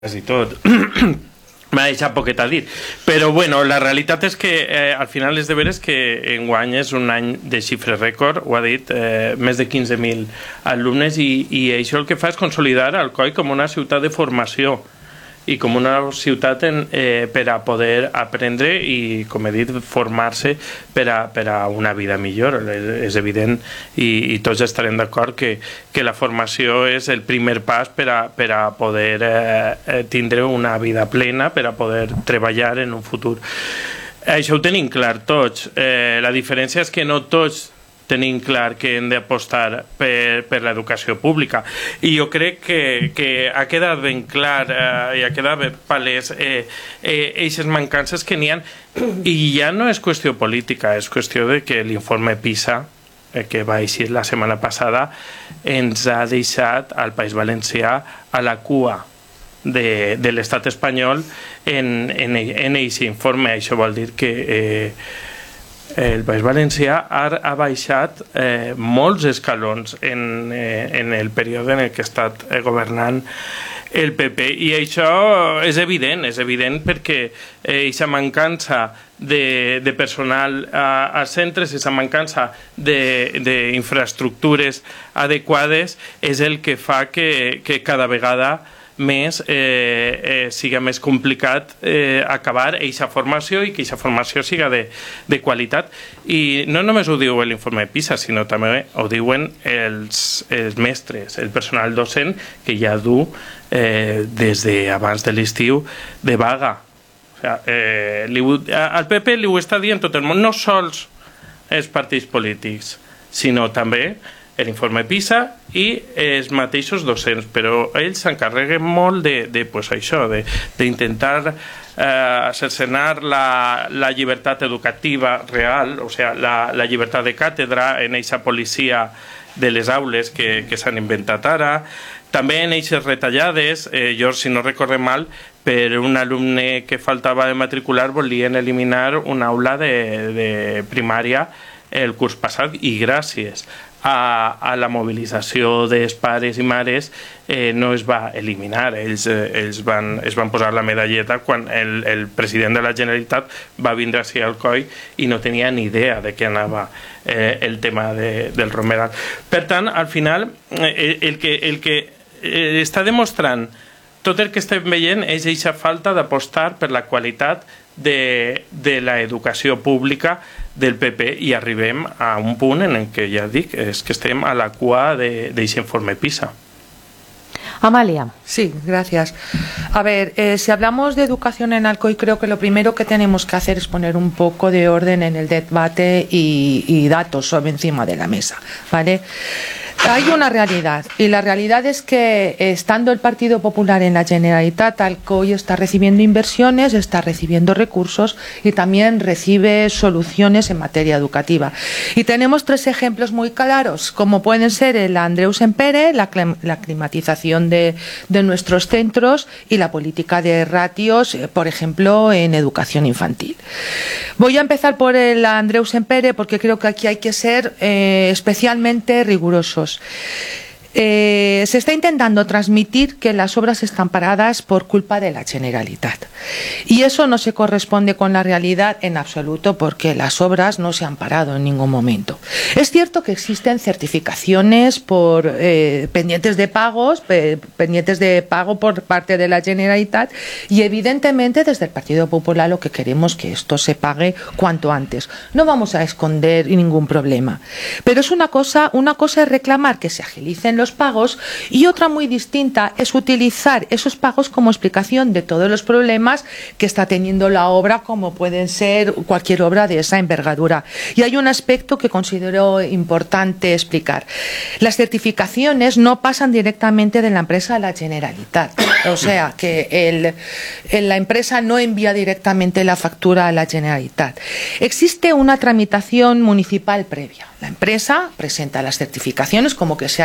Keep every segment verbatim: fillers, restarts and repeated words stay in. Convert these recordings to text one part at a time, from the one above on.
i tot m'ha deixat poquet a dir, però bueno, la realitat és que eh, al final és de veres que enguany és un any de xifres rècord, ho ha dit, eh, més de quinze mil alumnes i, i això el que fa és consolidar Alcoi com una ciutat de formació i com una ciutat en, eh, per a poder aprendre i, com he dit, formar-se per a, per a una vida millor. És, és evident i, i tots estarem d'acord que, que la formació és el primer pas per a, per a poder eh, tindre una vida plena, per a poder treballar en un futur. Això ho tenim clar tots. Eh, la diferència és que no tots tenim clar que hem d'apostar per, per l'educació pública i jo crec que, que ha quedat ben clar eh, i ha quedat ben palès eh, eh, eixes mancances que n'hi ha i ja no és qüestió política, és qüestió de que l'informe PISA eh, que va eixir la setmana passada ens ha deixat al País Valencià a la cua de, de l'estat espanyol en, en, en aquest informe. Això vol dir que eh, el País Valencià ha, ha baixat eh, molts escalons en, eh, en el període en el que ha estat eh, governant el P P i això és evident, és evident perquè aquesta eh, mancança de, de personal a, als centres, aquesta mancança d'infraestructures adequades és el que fa que, que cada vegada més eh, eh, siga més complicat eh, acabar aquesta formació i que aquesta formació siga de, de qualitat. I no només ho diu l'informe PISA, sinó també ho diuen els, els mestres, el personal docent que ja du eh, des d'abans de l'estiu de vaga. O sigui, eh, li, al P P li ho està dient tot el món, no sols els partits polítics, sinó també l'informe PISA i els mateixos docents, però ells s'encarreguen molt de, de pues, això, d'intentar eh, cercenar la, la llibertat educativa real, o sigui, la, la llibertat de càtedra en aquesta policia de les aules que, que s'han inventat ara. També en aquestes retallades, eh, jo, si no recorde mal, per un alumne que faltava de matricular volien eliminar una aula de, de primària el curs passat i gràcies a, a la mobilització dels pares i mares eh, no es va eliminar. Ells, eh, ells van, es van posar la medalleta quan el, el president de la Generalitat va vindre a Alcoi i no tenia ni idea de què anava eh, el tema de, del Romeral. Per tant, al final, eh, el que, el que eh, està demostrant tot el que estem veient és aquesta falta d'apostar per la qualitat de, de l'educació pública del P P i arribem a un punt en què ja dic, és que estem a la cua d'aquest informe PISA. Amalia. Sí, gracias. A ver, eh, si hablamos de educación en Alcoi, creo que lo primero que tenemos que hacer es poner un poco de orden en el debate y, y datos sobre encima de la mesa, ¿vale? Hay una realidad, y la realidad es que estando el Partido Popular en la Generalitat, Alcoi está recibiendo inversiones, está recibiendo recursos y también recibe soluciones en materia educativa. Y tenemos tres ejemplos muy claros, como pueden ser el Andreu Sempere, la, la climatización de, de nuestros centros y la política de ratios, por ejemplo, en educación infantil. Voy a empezar por el Andreu Sempere porque creo que aquí hay que ser eh, especialmente rigurosos. Eh, se está intentando transmitir que las obras están paradas por culpa de la Generalitat y eso no se corresponde con la realidad en absoluto, porque las obras no se han parado en ningún momento. Es cierto que existen certificaciones por eh, pendientes de pagos pe, pendientes de pago por parte de la Generalitat y evidentemente desde el Partido Popular lo que queremos es que esto se pague cuanto antes. No vamos a esconder ningún problema, pero es una cosa, una cosa es reclamar que se agilicen los pagos y otra muy distinta es utilizar esos pagos como explicación de todos los problemas que está teniendo la obra, como pueden ser cualquier obra de esa envergadura. Y hay un aspecto que considero importante explicar. Las certificaciones no pasan directamente de la empresa a la Generalitat, o sea que el, el, la empresa no envía directamente la factura a la Generalitat. Existe una tramitación municipal previa. La empresa presenta las certificaciones, como que se ha hecho hasta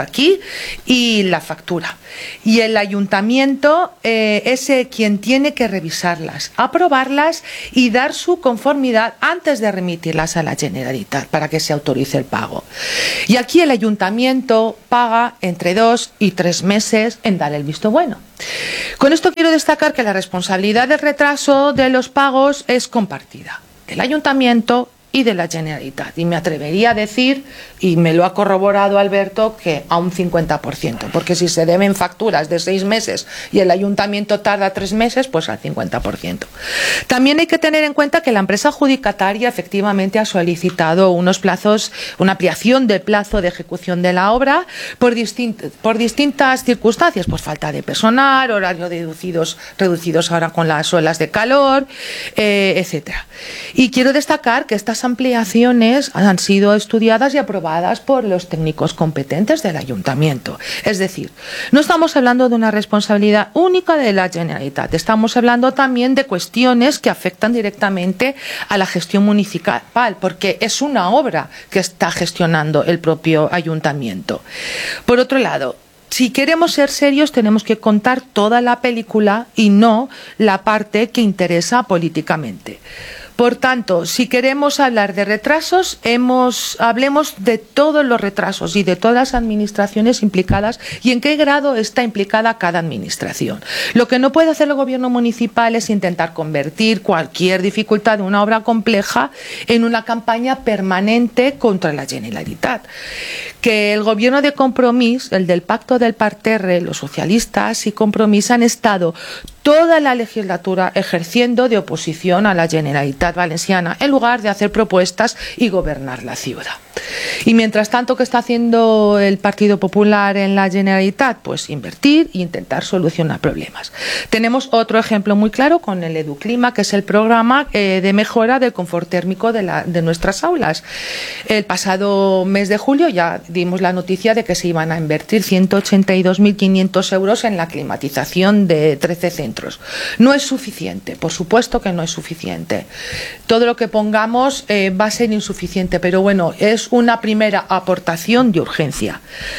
aquí, y la factura. Y el ayuntamiento eh, es eh, quien tiene que revisarlas, aprobarlas y dar su conformidad antes de remitirlas a la Generalitat para que se autorice el pago. Y aquí el ayuntamiento paga entre dos y tres meses en dar el visto bueno. Con esto quiero destacar que la responsabilidad del retraso de los pagos es compartida, del ayuntamiento y de la Generalitat. Y me atrevería a decir, y me lo ha corroborado Alberto, que a un cincuenta por ciento, porque si se deben facturas de seis meses y el ayuntamiento tarda tres meses, pues al cincuenta por ciento. También hay que tener en cuenta que la empresa adjudicataria efectivamente ha solicitado unos plazos, una ampliación del plazo de ejecución de la obra por, distint, por distintas circunstancias, pues falta de personal, horarios reducidos, reducidos ahora con las olas de calor, eh, etcétera. Y quiero destacar que estas ampliaciones han sido estudiadas y aprobadas por los técnicos competentes del ayuntamiento. Es decir, no estamos hablando de una responsabilidad única de la Generalitat, estamos hablando también de cuestiones que afectan directamente a la gestión municipal, porque es una obra que está gestionando el propio ayuntamiento. Por otro lado, si queremos ser serios, tenemos que contar toda la película y no la parte que interesa políticamente. Por tanto, si queremos hablar de retrasos, hemos, hablemos de todos los retrasos y de todas las administraciones implicadas y en qué grado está implicada cada administración. Lo que no puede hacer el gobierno municipal es intentar convertir cualquier dificultad de una obra compleja en una campaña permanente contra la Generalitat. Que el gobierno de Compromís, el del Pacto del Parterre, los socialistas y Compromís han estado toda la legislatura ejerciendo de oposición a la Generalitat Valenciana en lugar de hacer propuestas y gobernar la ciudad. Y mientras tanto, ¿qué está haciendo el Partido Popular en la Generalitat? Pues invertir e intentar solucionar problemas. Tenemos otro ejemplo muy claro con el Educlima, que es el programa eh, de mejora del confort térmico de, la, de nuestras aulas. El pasado mes de julio ya dimos la noticia de que se iban a invertir ciento ochenta y dos mil quinientos euros en la climatización de trece centros. No es suficiente, por supuesto que no es suficiente. Todo lo que pongamos eh, va a ser insuficiente, pero bueno, es una primera aportación de urgencia.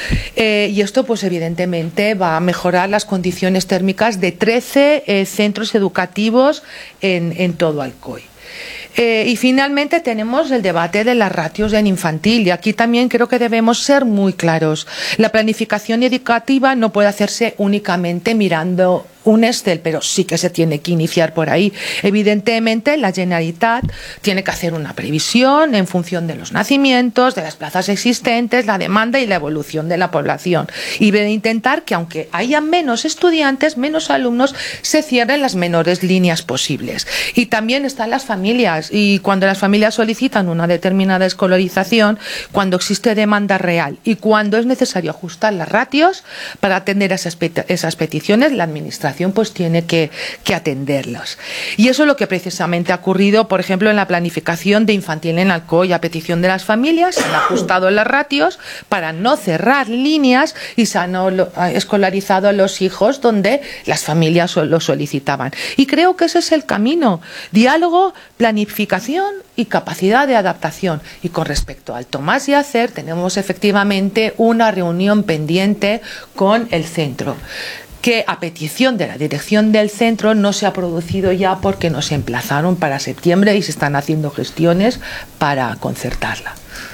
Eh, y esto, pues evidentemente, va a mejorar las condiciones térmicas de trece eh, centros educativos en, en todo Alcoy. Eh, y finalmente tenemos el debate de las ratios en infantil, y aquí también creo que debemos ser muy claros. La planificación educativa no puede hacerse únicamente mirando un Excel, pero sí que se tiene que iniciar por ahí. Evidentemente, la Generalitat tiene que hacer una previsión en función de los nacimientos, de las plazas existentes, la demanda y la evolución de la población. Y debe intentar que, aunque haya menos estudiantes, menos alumnos, se cierren las menores líneas posibles. Y también están las familias. Y cuando las familias solicitan una determinada escolarización, cuando existe demanda real y cuando es necesario ajustar las ratios para atender esas, pet esas peticiones, la administración pues tiene que, que atenderlos. Y eso es lo que precisamente ha ocurrido, por ejemplo, en la planificación de infantil en Alcoy. A petición de las familias se han ajustado las ratios para no cerrar líneas y se han escolarizado a los hijos donde las familias lo solicitaban. Y creo que ese es el camino: diálogo, planificación y capacidad de adaptación. Y con respecto al Tomás Yacer, tenemos efectivamente una reunión pendiente con el centro, que a petición de la dirección del centro no se ha producido ya porque nos emplazaron para septiembre y se están haciendo gestiones para concertarla.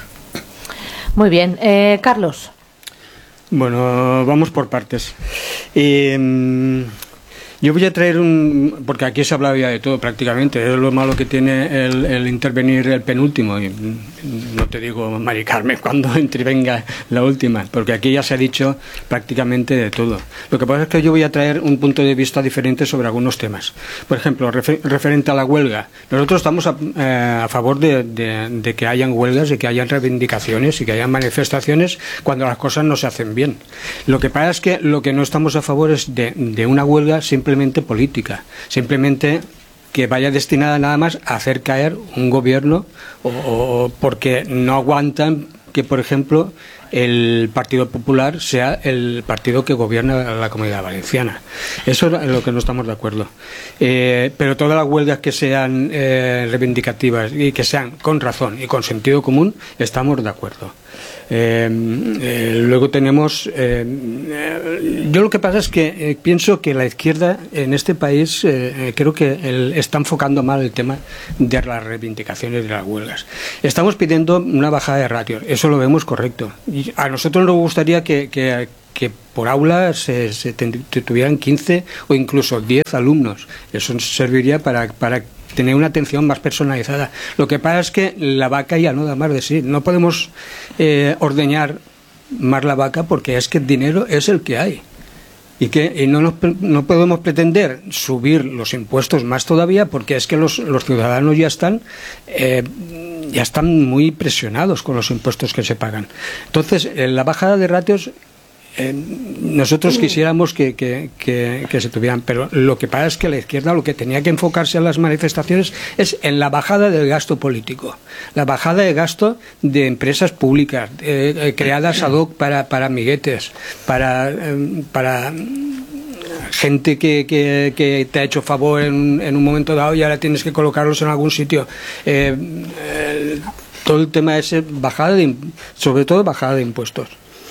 Muy bien. Eh, Carlos. Bueno, vamos por partes. Eh, yo voy a traer un... porque aquí se ha hablado ya de todo prácticamente, es lo malo que tiene el, el intervenir el penúltimo, y no te digo, Mari Carmen, cuando intervenga la última, porque aquí ya se ha dicho prácticamente de todo. Lo que pasa es que yo voy a traer un punto de vista diferente sobre algunos temas. Por ejemplo, refer, referente a la huelga. Nosotros estamos a, eh, a favor de, de, de que hayan huelgas, de que hayan reivindicaciones y que hayan manifestaciones cuando las cosas no se hacen bien. Lo que pasa es que lo que no estamos a favor es de, de una huelga simplemente política, simplemente que vaya destinada nada más a hacer caer un gobierno, o, o porque no aguantan que, por ejemplo, el Partido Popular sea el partido que gobierna la Comunidad Valenciana. Eso es lo que no estamos de acuerdo. Eh, pero todas las huelgas que sean eh, reivindicativas y que sean con razón y con sentido común, estamos de acuerdo. Eh, eh, luego tenemos... Eh, eh, yo lo que pasa es que eh, pienso que la izquierda en este país eh, eh, creo que el, está enfocando mal el tema de las reivindicaciones de las huelgas. Estamos pidiendo una bajada de ratios, eso lo vemos correcto. Y a nosotros nos gustaría que, que, que por aula se, se tuvieran quince o incluso diez alumnos. Eso serviría para... para tener una atención más personalizada. Lo que pasa es que la vaca ya no da más de sí. No podemos eh, ordeñar más la vaca porque es que el dinero es el que hay. Y que y no, nos, no podemos pretender subir los impuestos más todavía porque es que los, los ciudadanos ya están eh, ya están muy presionados con los impuestos que se pagan. Entonces, eh, la bajada de ratios Eh, nosotros quisiéramos que, que, que, que se tuvieran, pero lo que pasa es que la izquierda lo que tenía que enfocarse en las manifestaciones es en la bajada del gasto político, la bajada de gasto de empresas públicas eh, eh, creadas ad hoc para, para amiguetes, para, eh, para gente que, que, que te ha hecho favor en, en un momento dado y ahora tienes que colocarlos en algún sitio. Eh, eh, todo el tema ese, bajada de, sobre todo bajada de impuestos.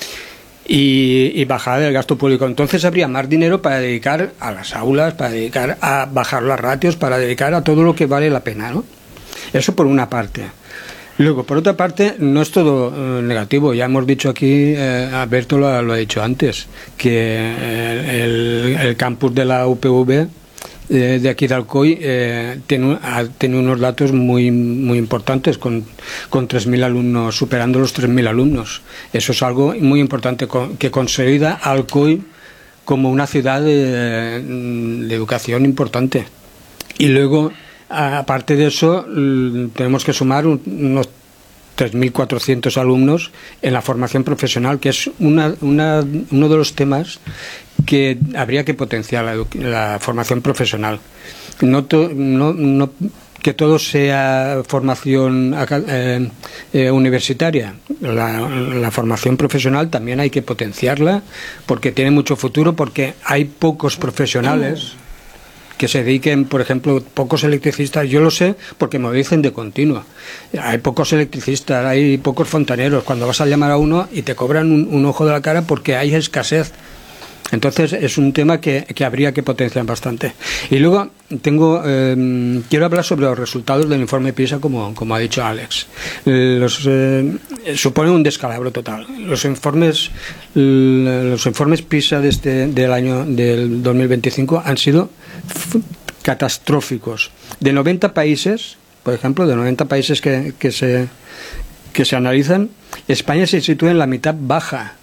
Y, y bajada del gasto público. Entonces habría más dinero para dedicar a las aulas, para dedicar a bajar las ratios, para dedicar a todo lo que vale la pena, ¿no? Eso por una parte. Luego, por otra parte, no es todo eh, negativo. Ya hemos dicho aquí, eh, Alberto lo, lo ha dicho antes, que eh, el, el campus de la U P V eh, de aquí de Alcoy eh, tiene, ha tenido unos datos muy muy importantes, con, con tres mil alumnos, superando los tres mil alumnos. Eso es algo muy importante, con, que consolida Alcoy como una ciudad de, de educación importante. Y luego, aparte de eso, tenemos que sumar unos tres mil cuatrocientos alumnos en la formación profesional, que es una, una, uno de los temas que habría que potenciar, la, la formación profesional. No, to, no, no que todo sea formación eh, eh, universitaria. La, la formación profesional también hay que potenciarla porque tiene mucho futuro, porque hay pocos profesionales que se dediquen, por ejemplo, pocos electricistas. Yo lo sé porque me lo dicen de continuo. Hay pocos electricistas, hay pocos fontaneros. Cuando vas a llamar a uno y te cobran un, un ojo de la cara porque hay escasez. Entonces es un tema que, que habría que potenciar bastante. Y luego tengo eh, quiero hablar sobre los resultados del informe PISA, como, como ha dicho Alex. Los, eh, suponen un descalabro total. Los informes los informes PISA de este, del año del dos mil veinticinco han sido catastróficos. De noventa países, por ejemplo, de noventa países que, que se que se analizan, España se sitúa en la mitad baja.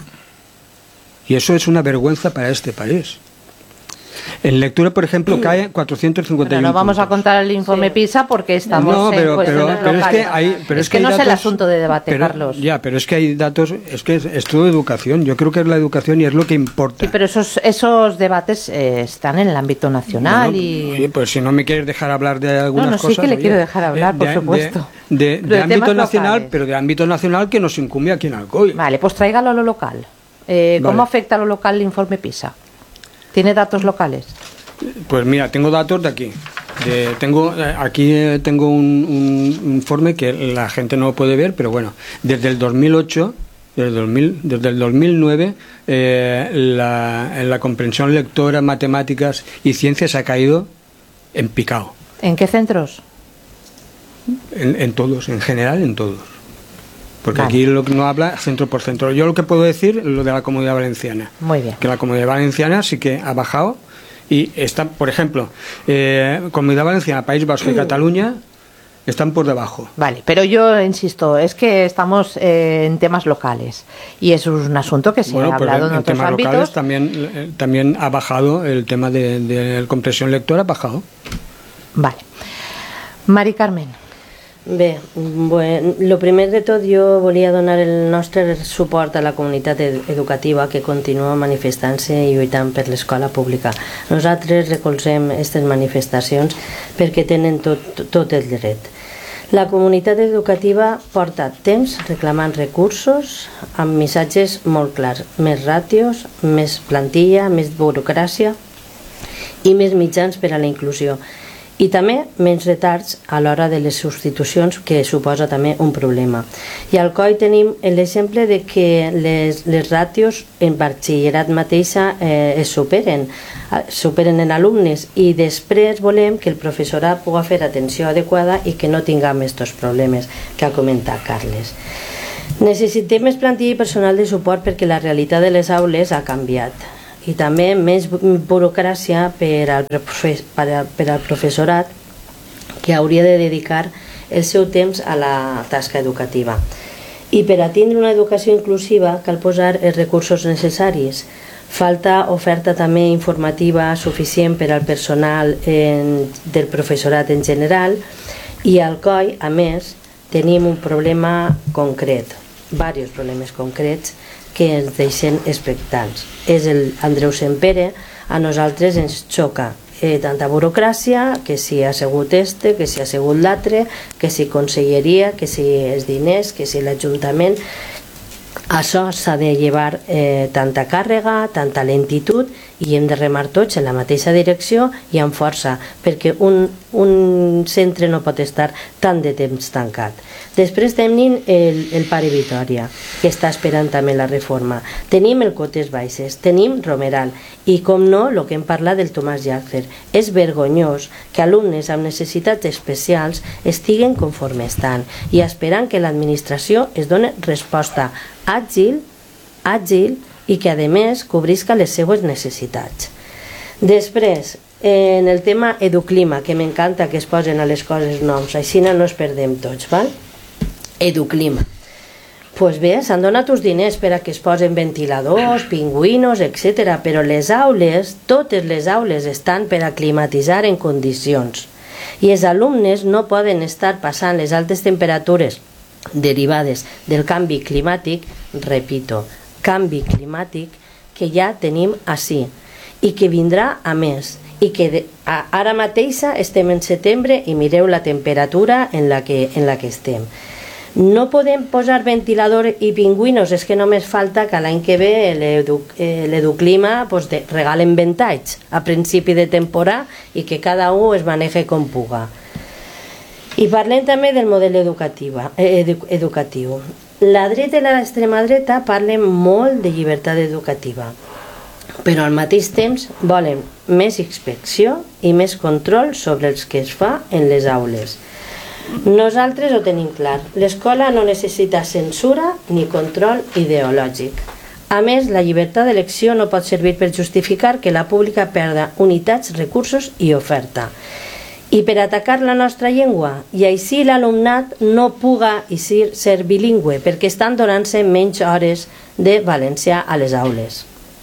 Y eso es una vergüenza para este país. En lectura, por ejemplo, cae cuatrocientos cincuenta y uno. Pero no vamos puntos. a contar el informe PISA porque estamos no, pero, en cuestiones pero, pero es que hay, pero es, es que, que no hay es el datos, asunto de debate, pero, Carlos. Ya, pero es que hay datos, es que es, es todo educación. Yo creo que es la educación y es lo que importa. Sí, pero esos esos debates eh, están en el ámbito nacional. Bueno, y oye, pues si no me quieres dejar hablar de algunas no, no, cosas... sí que le oye, quiero dejar hablar, de, por de, supuesto. De, de, de, de ámbito nacional, locales. Pero de ámbito nacional que nos incumbe aquí en Alcoy. Vale, pues tráigalo a lo local. Eh, ¿Cómo Vale. afecta a lo local el informe PISA? ¿Tiene datos locales? Pues mira, tengo datos de aquí. De, tengo aquí eh, tengo un, un informe que la gente no puede ver, pero bueno, desde el dos mil ocho, desde el, dos mil, desde el dos mil nueve, eh, la, la comprensión lectora, matemáticas y ciencias ha caído en picado. ¿En qué centros? En, en todos, en general, en todos. Porque Vale. aquí lo que no habla centro por centro. Yo lo que puedo decir es lo de la Comunidad Valenciana. Muy bien. Que la Comunidad Valenciana sí que ha bajado y está, por ejemplo, eh, Comunidad Valenciana, País Vasco y Cataluña están por debajo. Vale, pero yo insisto, es que estamos eh, en temas locales y eso es un asunto que se Bueno, ha pues hablado en, en en otros temas ámbitos. locales también, eh, también ha bajado el tema de, de compresión lectora, ha bajado. Vale. Mari Carmen. Bé, bueno, lo primer de tot jo volia donar el nostre suport a la comunitat ed educativa que continua manifestant-se i lluitant per l'escola pública. Nosaltres recolzem aquestes manifestacions perquè tenen tot, tot el dret. La comunitat educativa porta temps reclamant recursos amb missatges molt clars. Més ràtios, més plantilla, més burocràcia i més mitjans per a la inclusió. i també menys retards a l'hora de les substitucions, que suposa també un problema. I al C O I tenim l'exemple de que les, les ràtios en batxillerat mateixa eh, es superen, superen en alumnes, i després volem que el professorat pugui fer atenció adequada i que no tinguem aquests problemes que ha comentat Carles. Necessitem més plantilla i personal de suport perquè la realitat de les aules ha canviat, i també més burocràcia per al, per al professorat, que hauria de dedicar el seu temps a la tasca educativa. I per a tindre una educació inclusiva cal posar els recursos necessaris. Falta oferta també informativa suficient per al personal en, del professorat en general, i al C O I, a més, tenim un problema concret, diversos problemes concrets que ens deixen expectants. És el Andreu Sempere, a nosaltres ens xoca eh, tanta burocràcia, que si ha sigut este, que si ha sigut l'altre, que si conselleria, que si els diners, que si l'Ajuntament. Això s'ha de llevar eh, tanta càrrega, tanta lentitud, i hem de remar tots en la mateixa direcció i amb força, perquè un, un centre no pot estar tant de temps tancat. Després tenim el, el Pare Vitòria, que està esperant també la reforma. Tenim el Cotes Baixes, tenim Romeral, i com no, el que hem parlat del Tomàs Llàcer. És vergonyós que alumnes amb necessitats especials estiguen conforme estan i esperant que l'administració es doni resposta àgil, àgil i que a més cobrisca les seues necessitats. Després, en el tema Educlima, que m'encanta que es posen a les coses noms, així no ens perdem tots, val? Educlima. Doncs bé, s'han donat uns diners per a que es posen ventiladors, pingüinos, etcètera, però les aules, totes les aules estan per a climatitzar en condicions. I els alumnes no poden estar passant les altes temperatures derivades del canvi climàtic, repito, canvi climàtic que ja tenim ací i que vindrà a més, i que de, a, ara mateixa estem en setembre i mireu la temperatura en la que, en la que estem. No podem posar ventilador i pingüinos, és que només falta que l'any que ve l'Educlima pues, de, regalen ventalls a principi de temporada i que cada un es maneje com puga. I parlem també del model educativa, eh, edu, educatiu. La dreta i l'extrema dreta parlen molt de llibertat educativa, però al mateix temps volen més inspecció i més control sobre els que es fa en les aules. Nosaltres ho tenim clar, l'escola no necessita censura ni control ideològic. A més, la llibertat d'elecció no pot servir per justificar que la pública perda unitats, recursos i oferta. I per atacar la nostra llengua, i així l'alumnat no puga ser bilingüe, perquè estan donant-se menys hores de valencià a les aules.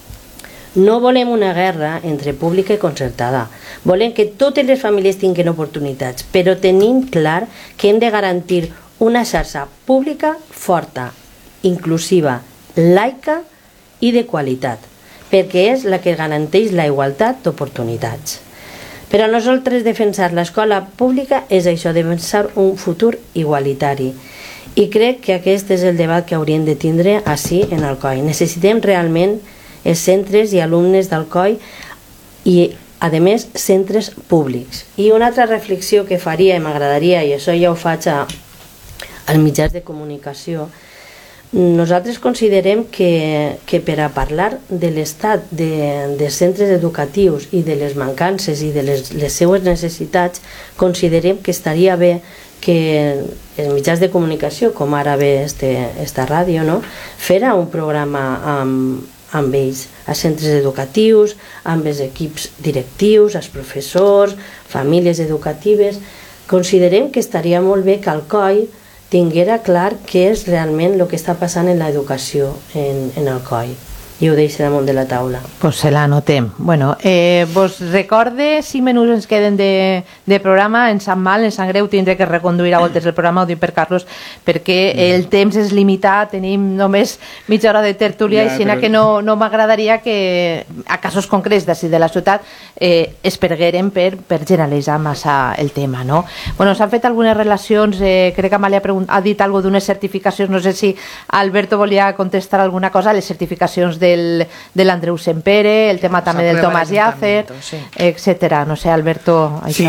No volem una guerra entre pública i concertada. Volem que totes les famílies tinguin oportunitats, però tenim clar que hem de garantir una xarxa pública forta, inclusiva, laica i de qualitat, perquè és la que garanteix la igualtat d'oportunitats. Per a nosaltres defensar l'escola pública és això, defensar un futur igualitari. I crec que aquest és el debat que hauríem de tindre així en el C O I. Necessitem realment els centres i alumnes del C O I i, a més, centres públics. I una altra reflexió que faria i m'agradaria, i això ja ho faig a, als mitjans de comunicació, nosaltres considerem que, que per a parlar de l'estat de, de centres educatius i de les mancances i de les, les seues necessitats, considerem que estaria bé que els mitjans de comunicació, com ara ve este, esta ràdio, no? Fera un programa amb amb ells, a centres educatius, amb els equips directius, els professors, famílies educatives. Considerem que estaria molt bé que el C O I tinguera clar què és realment el que està passant en l'educació en, en el C O I. I ho deixo damunt de la taula. Pues se l'anotem. Bueno, eh, vos recorde cinc minuts ens queden de, de programa. Ens sap mal, ens sap greu tindre que reconduir a voltes el programa, ho dic per Carlos, perquè el temps és limitat, tenim només mitja hora de tertúlia, ja, i sinó però... que no, no m'agradaria que a casos concrets d'ací de la ciutat eh, es pergueren per, per generalitzar massa el tema, no? Bueno, s'han fet algunes relacions, eh, crec que Amàlia ha dit alguna cosa d'unes certificacions, no sé si Alberto volia contestar alguna cosa, les certificacions de del, de l'Andreu Sempere, el tema també del Tomàs Llàcer, sí. etcètera. No sé, Alberto, això... Sí,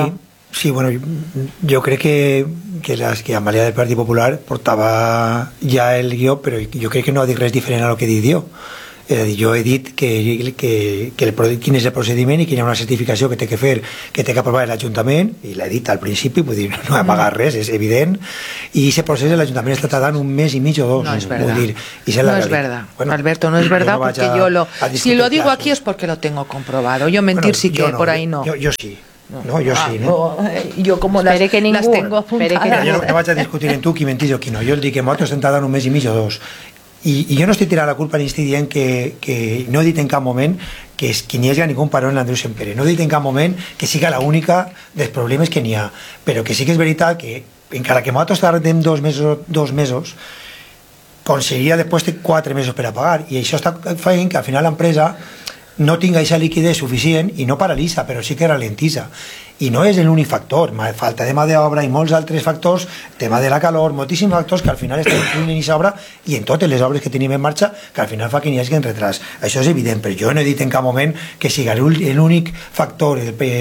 Sí, bueno, jo crec que, que, les, que Amàlia del Partit Popular portava ja el guió, però jo crec que no ha dit res diferent a lo que he dit jo. És a dir, jo he dit que, que, que el, quin és el procediment i quina és una certificació que té que fer, que té que aprovar l'Ajuntament, i l'he dit al principi, vull dir, no he amagat res, és evident, i aquest procés l'Ajuntament està tardant un mes i mig o dos. No es verdad. Dir, y es no es verdad. Bueno, Alberto, no es verdad no porque yo lo... Si lo digo casos. Aquí es porque lo tengo comprobado. Yo mentir bueno, sí que no, por ahí no. Yo, yo sí. No, no jo ah, sí, no? Jo com las, que ningú, las tengo apuntades. Que jo no, no vaig a discutir en tu qui mentís o qui no. Jo el dic que nosaltres estem tardant un mes i mig o dos. I, i jo no estic tirant la culpa ni estic dient que, que no he dit en cap moment que, es, que n'hi hagi ningú paró en l'Andreu Sempere. No he dit en cap moment que siga l'única dels problemes que n'hi ha. Però que sí que és veritat que encara que nosaltres tardem dos mesos, dos mesos conseguiria després de quatre mesos per a pagar. I això està fent que al final l'empresa no tinga aquesta liquidez suficient i no paralitza, però sí que ralentitza. I no és l'únic factor, falta de mà d'obra i molts altres factors, tema de la calor, moltíssims factors que al final estan en aquesta obra i en totes les obres que tenim en marxa, que al final fa que n'hi hagi en retras. Això és evident, però jo no he dit en cap moment que siga l'únic factor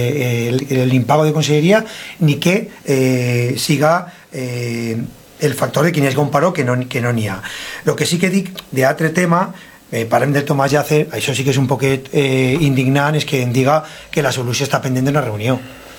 l'impago de conselleria ni que eh, siga eh, el factor de que n'hi hagi un paró que no n'hi no ha. El que sí que dic d'altre tema, Eh, parlem del Tomàs Llàcer, això sí que és un poquet eh, indignant, és que em diga que la solució està pendent d'una reunió.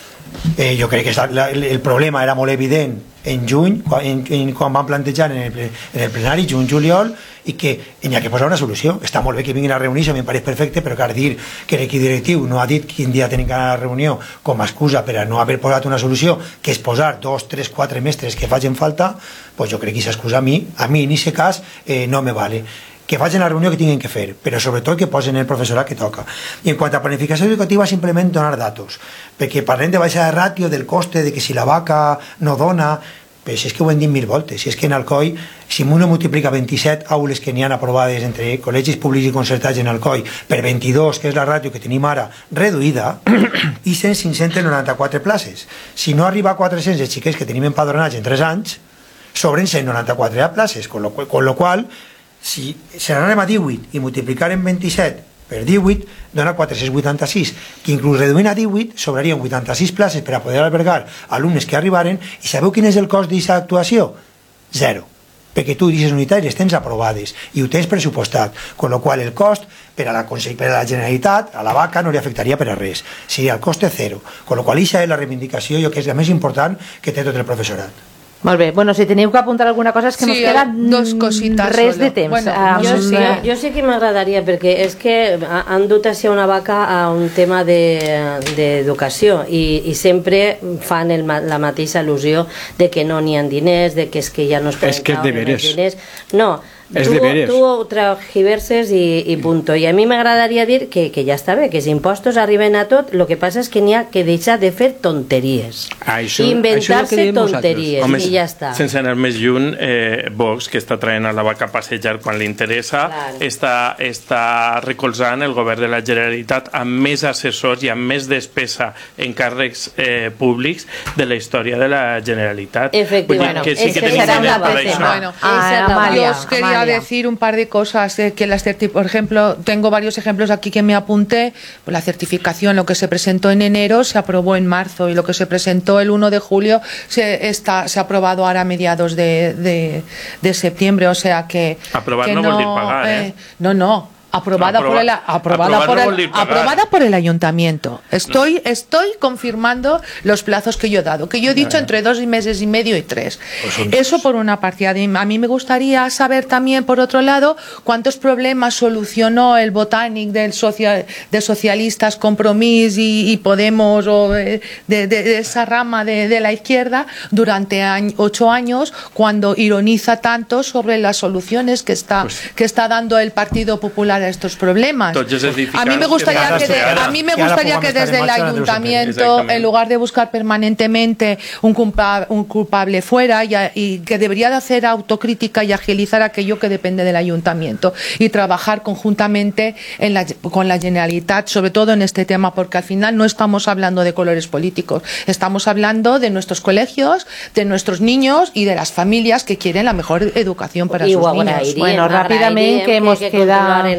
Eh, jo crec que està, la, el, el problema era molt evident en juny, quan, en, en, quan van plantejar en el, en el plenari, juny-juliol, i que hi ha que posar una solució. Està molt bé que vinguin a reunir-se, em pareix perfecte, però cal dir que l'equip directiu no ha dit quin dia tenen que anar a la reunió com a excusa per a no haver posat una solució, que és posar dos, tres, quatre mestres que facin falta, pues jo crec que aquesta excusa a mi, a mi en aquest cas, eh, no me vale. Que facin la reunió que tinguin que fer, però sobretot que posen el professorat que toca. I en quant a planificació educativa, simplement donar datos, perquè parlem de baixa de ràtio, del coste, de que si la vaca no dona, però si és que ho hem dit mil voltes, si és que en Alcoi, si uno multiplica vint-i-set aules que n'hi han aprovades entre col·legis públics i concertats en Alcoi per vint-i-dos, que és la ràtio que tenim ara, reduïda, i cinc-cents noranta-quatre places. Si no arriba a quatre-cents els xiquets que tenim empadronats en tres anys, sobren cent noranta-quatre places, con lo, con lo qual si se n'anem a divuit i multiplicarem vint-i-set per divuit dona quatre-cents vuitanta-sis, que inclús reduint a divuit sobrarien vuitanta-sis places per a poder albergar alumnes que arribaren. I sabeu quin és el cost d'aquesta actuació? Zero, perquè tu aquestes unitats les tens aprovades i ho tens pressupostat, con lo qual el cost per a la, per a la Generalitat, a la vaca, no li afectaria per a res, seria el cost de zero, con lo qual aquesta és la reivindicació, jo que és la més important que té tot el professorat. Molt bé, bueno, si teniu que apuntar alguna cosa és que sí, ens queda dos cositas res solo. de temps. Bueno, um, jo, sí, jo sí que m'agradaria, perquè és que han dut així una vaca a un tema d'educació de, i, i sempre fan el, la mateixa al·lusió de que no n'hi ha diners, de que és que ja no es poden caure els diners. No, Es tu, deberes. tu transgiverses i, i punto. I a mi m'agradaria dir que, que ja està bé, que els impostos arriben a tot, el que passa és que n'hi ha que deixar de fer tonteries. Això, inventar-se tonteries. Home, i ja està. Sense anar més lluny, eh, Vox, que està traient a la vaca a passejar quan li interessa, claro. està, està recolzant el govern de la Generalitat amb més assessors i amb més despesa en càrrecs eh, públics de la història de la Generalitat. Efectivament. Que sí que tenim diners per això. Bueno, ah, yo os quería decir un par de cosas, eh, que las por ejemplo, tengo varios ejemplos aquí que me apunté. Pues la certificación, lo que se presentó en enero se aprobó en marzo y lo que se presentó el uno de julio se está se ha aprobado ahora a mediados de, de, de septiembre, o sea que aprobar que no, no vol dir pagar, eh? eh, no, no aprobada Aproba, por el aprobada por el, aprobada por el ayuntamiento. Estoy estoy confirmando los plazos que yo he dado, que yo he dicho entre dos meses y medio y tres. Pues eso por una parte. A mí me gustaría saber también, por otro lado, cuántos problemas solucionó el Botànic del social, de socialistas, Compromís y, y Podemos, o de, de, de esa rama de, de la izquierda durante año, ocho años, cuando ironiza tanto sobre las soluciones que está pues, que está dando el Partido Popular a estos problemas. A mí me gustaría que, de, a mí me gustaría que desde el ayuntamiento, en lugar de buscar permanentemente un culpable, un culpable fuera, y, y que debería de hacer autocrítica y agilizar aquello que depende del ayuntamiento y trabajar conjuntamente en la, con la Generalitat, sobre todo en este tema, porque al final no estamos hablando de colores políticos, estamos hablando de nuestros colegios, de nuestros niños y de las familias que quieren la mejor educación para I sus niños. Agrairíem, bueno, rápidamente que hemos que quedado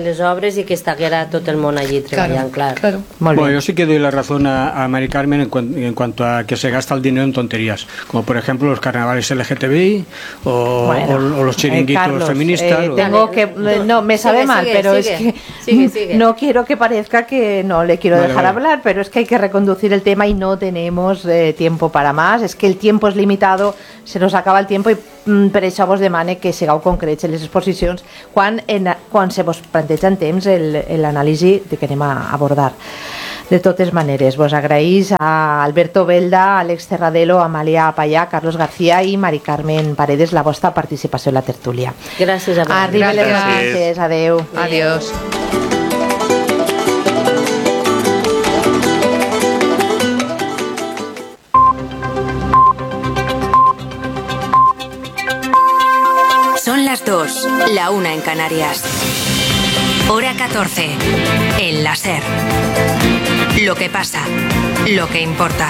les obres i que estaguera tot el món allí treballant, clar. Claro. Bueno, yo sí que doy la razón a, a Mari Carmen en, cuan, en cuanto a que se gasta el dinero en tonterías, como por ejemplo los carnavales L G T B I o, bueno, o, o los chiringuitos eh, Carlos, feministas. Eh, o... Tengo que, no, me sabe sigue, mal, sigue, pero sigue, es que sigue, sigue. no quiero que parezca que no le quiero vale, dejar vale. hablar, pero es que hay que reconducir el tema y no tenemos eh, tiempo para más. Es que el tiempo es limitado, se nos acaba el tiempo i mm, per això vos demane que sigueu concrets en les exposicions quan, en, quan se vos planteja en temps l'anàlisi que anem a abordar. De totes maneres, vos agraïs a Alberto Belda, Àlex Terradelo, Amalia Payà, Carlos García i Mari Carmen Paredes la vostra participació en la tertúlia. Gràcies a vosaltres. Arriba les gràcies. Adéu. Adiós. Son las dos, la una en Canarias. Hora catorce, en la SER. Lo que pasa, lo que importa.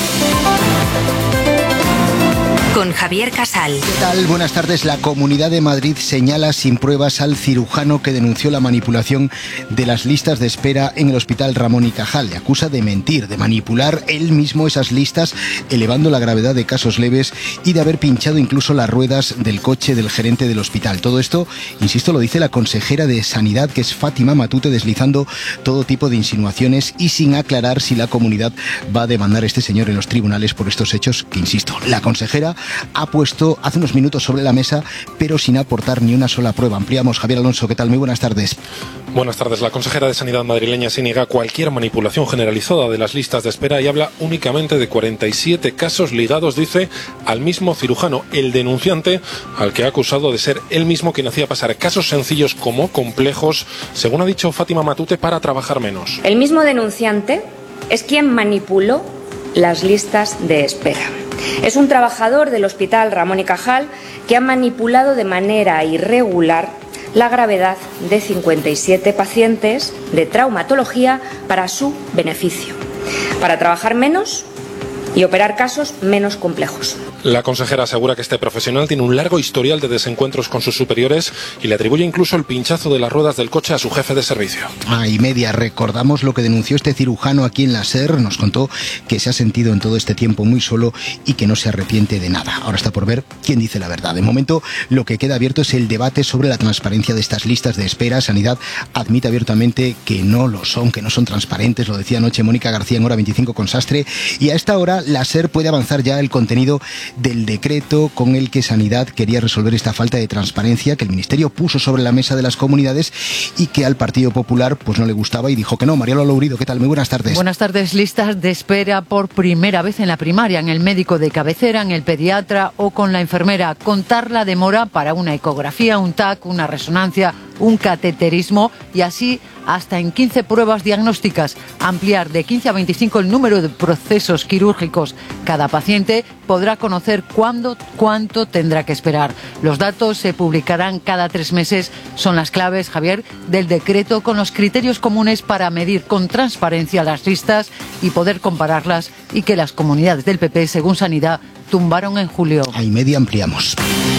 Con Javier Casal. ¿Qué tal? Buenas tardes. La Comunidad de Madrid señala sin pruebas al cirujano que denunció la manipulación de las listas de espera en el Hospital Ramón y Cajal. Le acusa de mentir, de manipular él mismo esas listas, elevando la gravedad de casos leves y de haber pinchado incluso las ruedas del coche del gerente del hospital. Todo esto, insisto, lo dice la consejera de Sanidad, que es Fátima Matute, deslizando todo tipo de insinuaciones y sin aclarar si la comunidad va a demandar a este señor en los tribunales por estos hechos que, insisto, la consejera ha puesto hace unos minutos sobre la mesa, pero sin aportar ni una sola prueba. Ampliamos. Javier Alonso, ¿qué tal? Muy buenas tardes. Buenas tardes. La consejera de Sanidad madrileña se niega a cualquier manipulación generalizada de las listas de espera y habla únicamente de cuarenta y siete casos ligados, dice, al mismo cirujano, el denunciante, al que ha acusado de ser él mismo quien hacía pasar casos sencillos como complejos, según ha dicho Fátima Matute, para trabajar menos. El mismo denunciante es quien manipuló las listas de espera. Es un trabajador del Hospital Ramón y Cajal que ha manipulado de manera irregular la gravedad de cincuenta y siete pacientes de traumatología para su beneficio, para trabajar menos y operar casos menos complejos. La consejera asegura que este profesional tiene un largo historial de desencuentros con sus superiores y le atribuye incluso el pinchazo de las ruedas del coche a su jefe de servicio. Ah, y media, recordamos lo que denunció este cirujano aquí en la SER. Nos contó que se ha sentido en todo este tiempo muy solo y que no se arrepiente de nada. Ahora está por ver quién dice la verdad. De momento, lo que queda abierto es el debate sobre la transparencia de estas listas de espera. Sanidad admite abiertamente que no lo son, que no son transparentes. Lo decía anoche Mónica García en Hora veinticinco con Sastre. Y a esta hora, la SER puede avanzar ya el contenido del decreto con el que Sanidad quería resolver esta falta de transparencia que el Ministerio puso sobre la mesa de las comunidades y que al Partido Popular pues no le gustaba y dijo que no. Mariano Lourido, ¿qué tal? Muy buenas tardes. Buenas tardes. Listas de espera por primera vez en la primaria, en el médico de cabecera, en el pediatra o con la enfermera. Contar la demora para una ecografía, un T A C, una resonancia, un cateterismo y así hasta en quince pruebas diagnósticas. Ampliar de quince a veinticinco el número de procesos quirúrgicos. Cada paciente podrá conocer cuándo, cuánto tendrá que esperar. Los datos se publicarán cada tres meses. Son las claves, Javier, del decreto con los criterios comunes para medir con transparencia las listas y poder compararlas y que las comunidades del P P, según Sanidad, tumbaron en julio. A y media ampliamos.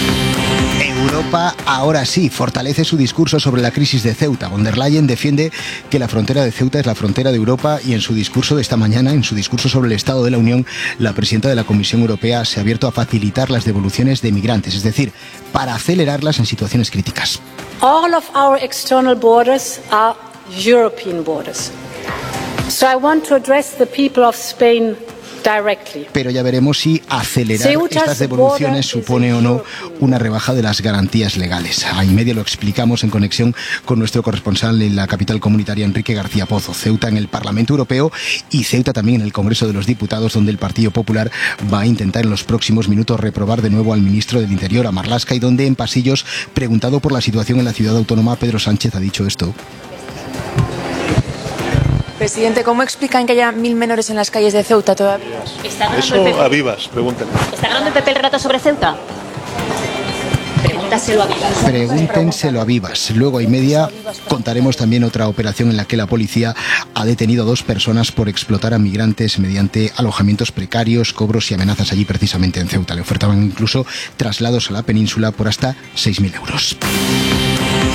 Europa ahora sí fortalece su discurso sobre la crisis de Ceuta. Von der Leyen defiende que la frontera de Ceuta es la frontera de Europa y en su discurso de esta mañana, en su discurso sobre el Estado de la Unión, la presidenta de la Comisión Europea se ha abierto a facilitar las devoluciones de migrantes, es decir, para acelerarlas en situaciones críticas. All of our external borders are European borders. So I want to address the people of Spain directly. Pero ya veremos si acelerar estas devoluciones supone o no una rebaja de las garantías legales. A y media lo explicamos en conexión con nuestro corresponsal en la capital comunitaria, Enrique García Pozo. Ceuta en el Parlamento Europeo y Ceuta también en el Congreso de los Diputados, donde el Partido Popular va a intentar en los próximos minutos reprobar de nuevo al ministro del Interior, a Marlaska, y donde en pasillos, preguntado por la situación en la ciudad autónoma, Pedro Sánchez ha dicho esto. Presidente, ¿cómo explican que haya mil menores en las calles de Ceuta todavía? Eso a Vivas, pregúntenle. ¿Está ganando el P P el rato sobre Ceuta? Pregúntaselo a Vivas. Pregúntenselo a Vivas. Luego a y media contaremos también otra operación en la que la policía ha detenido a dos personas por explotar a migrantes mediante alojamientos precarios, cobros y amenazas allí precisamente en Ceuta. Le ofertaban incluso traslados a la península por hasta seis mil euros.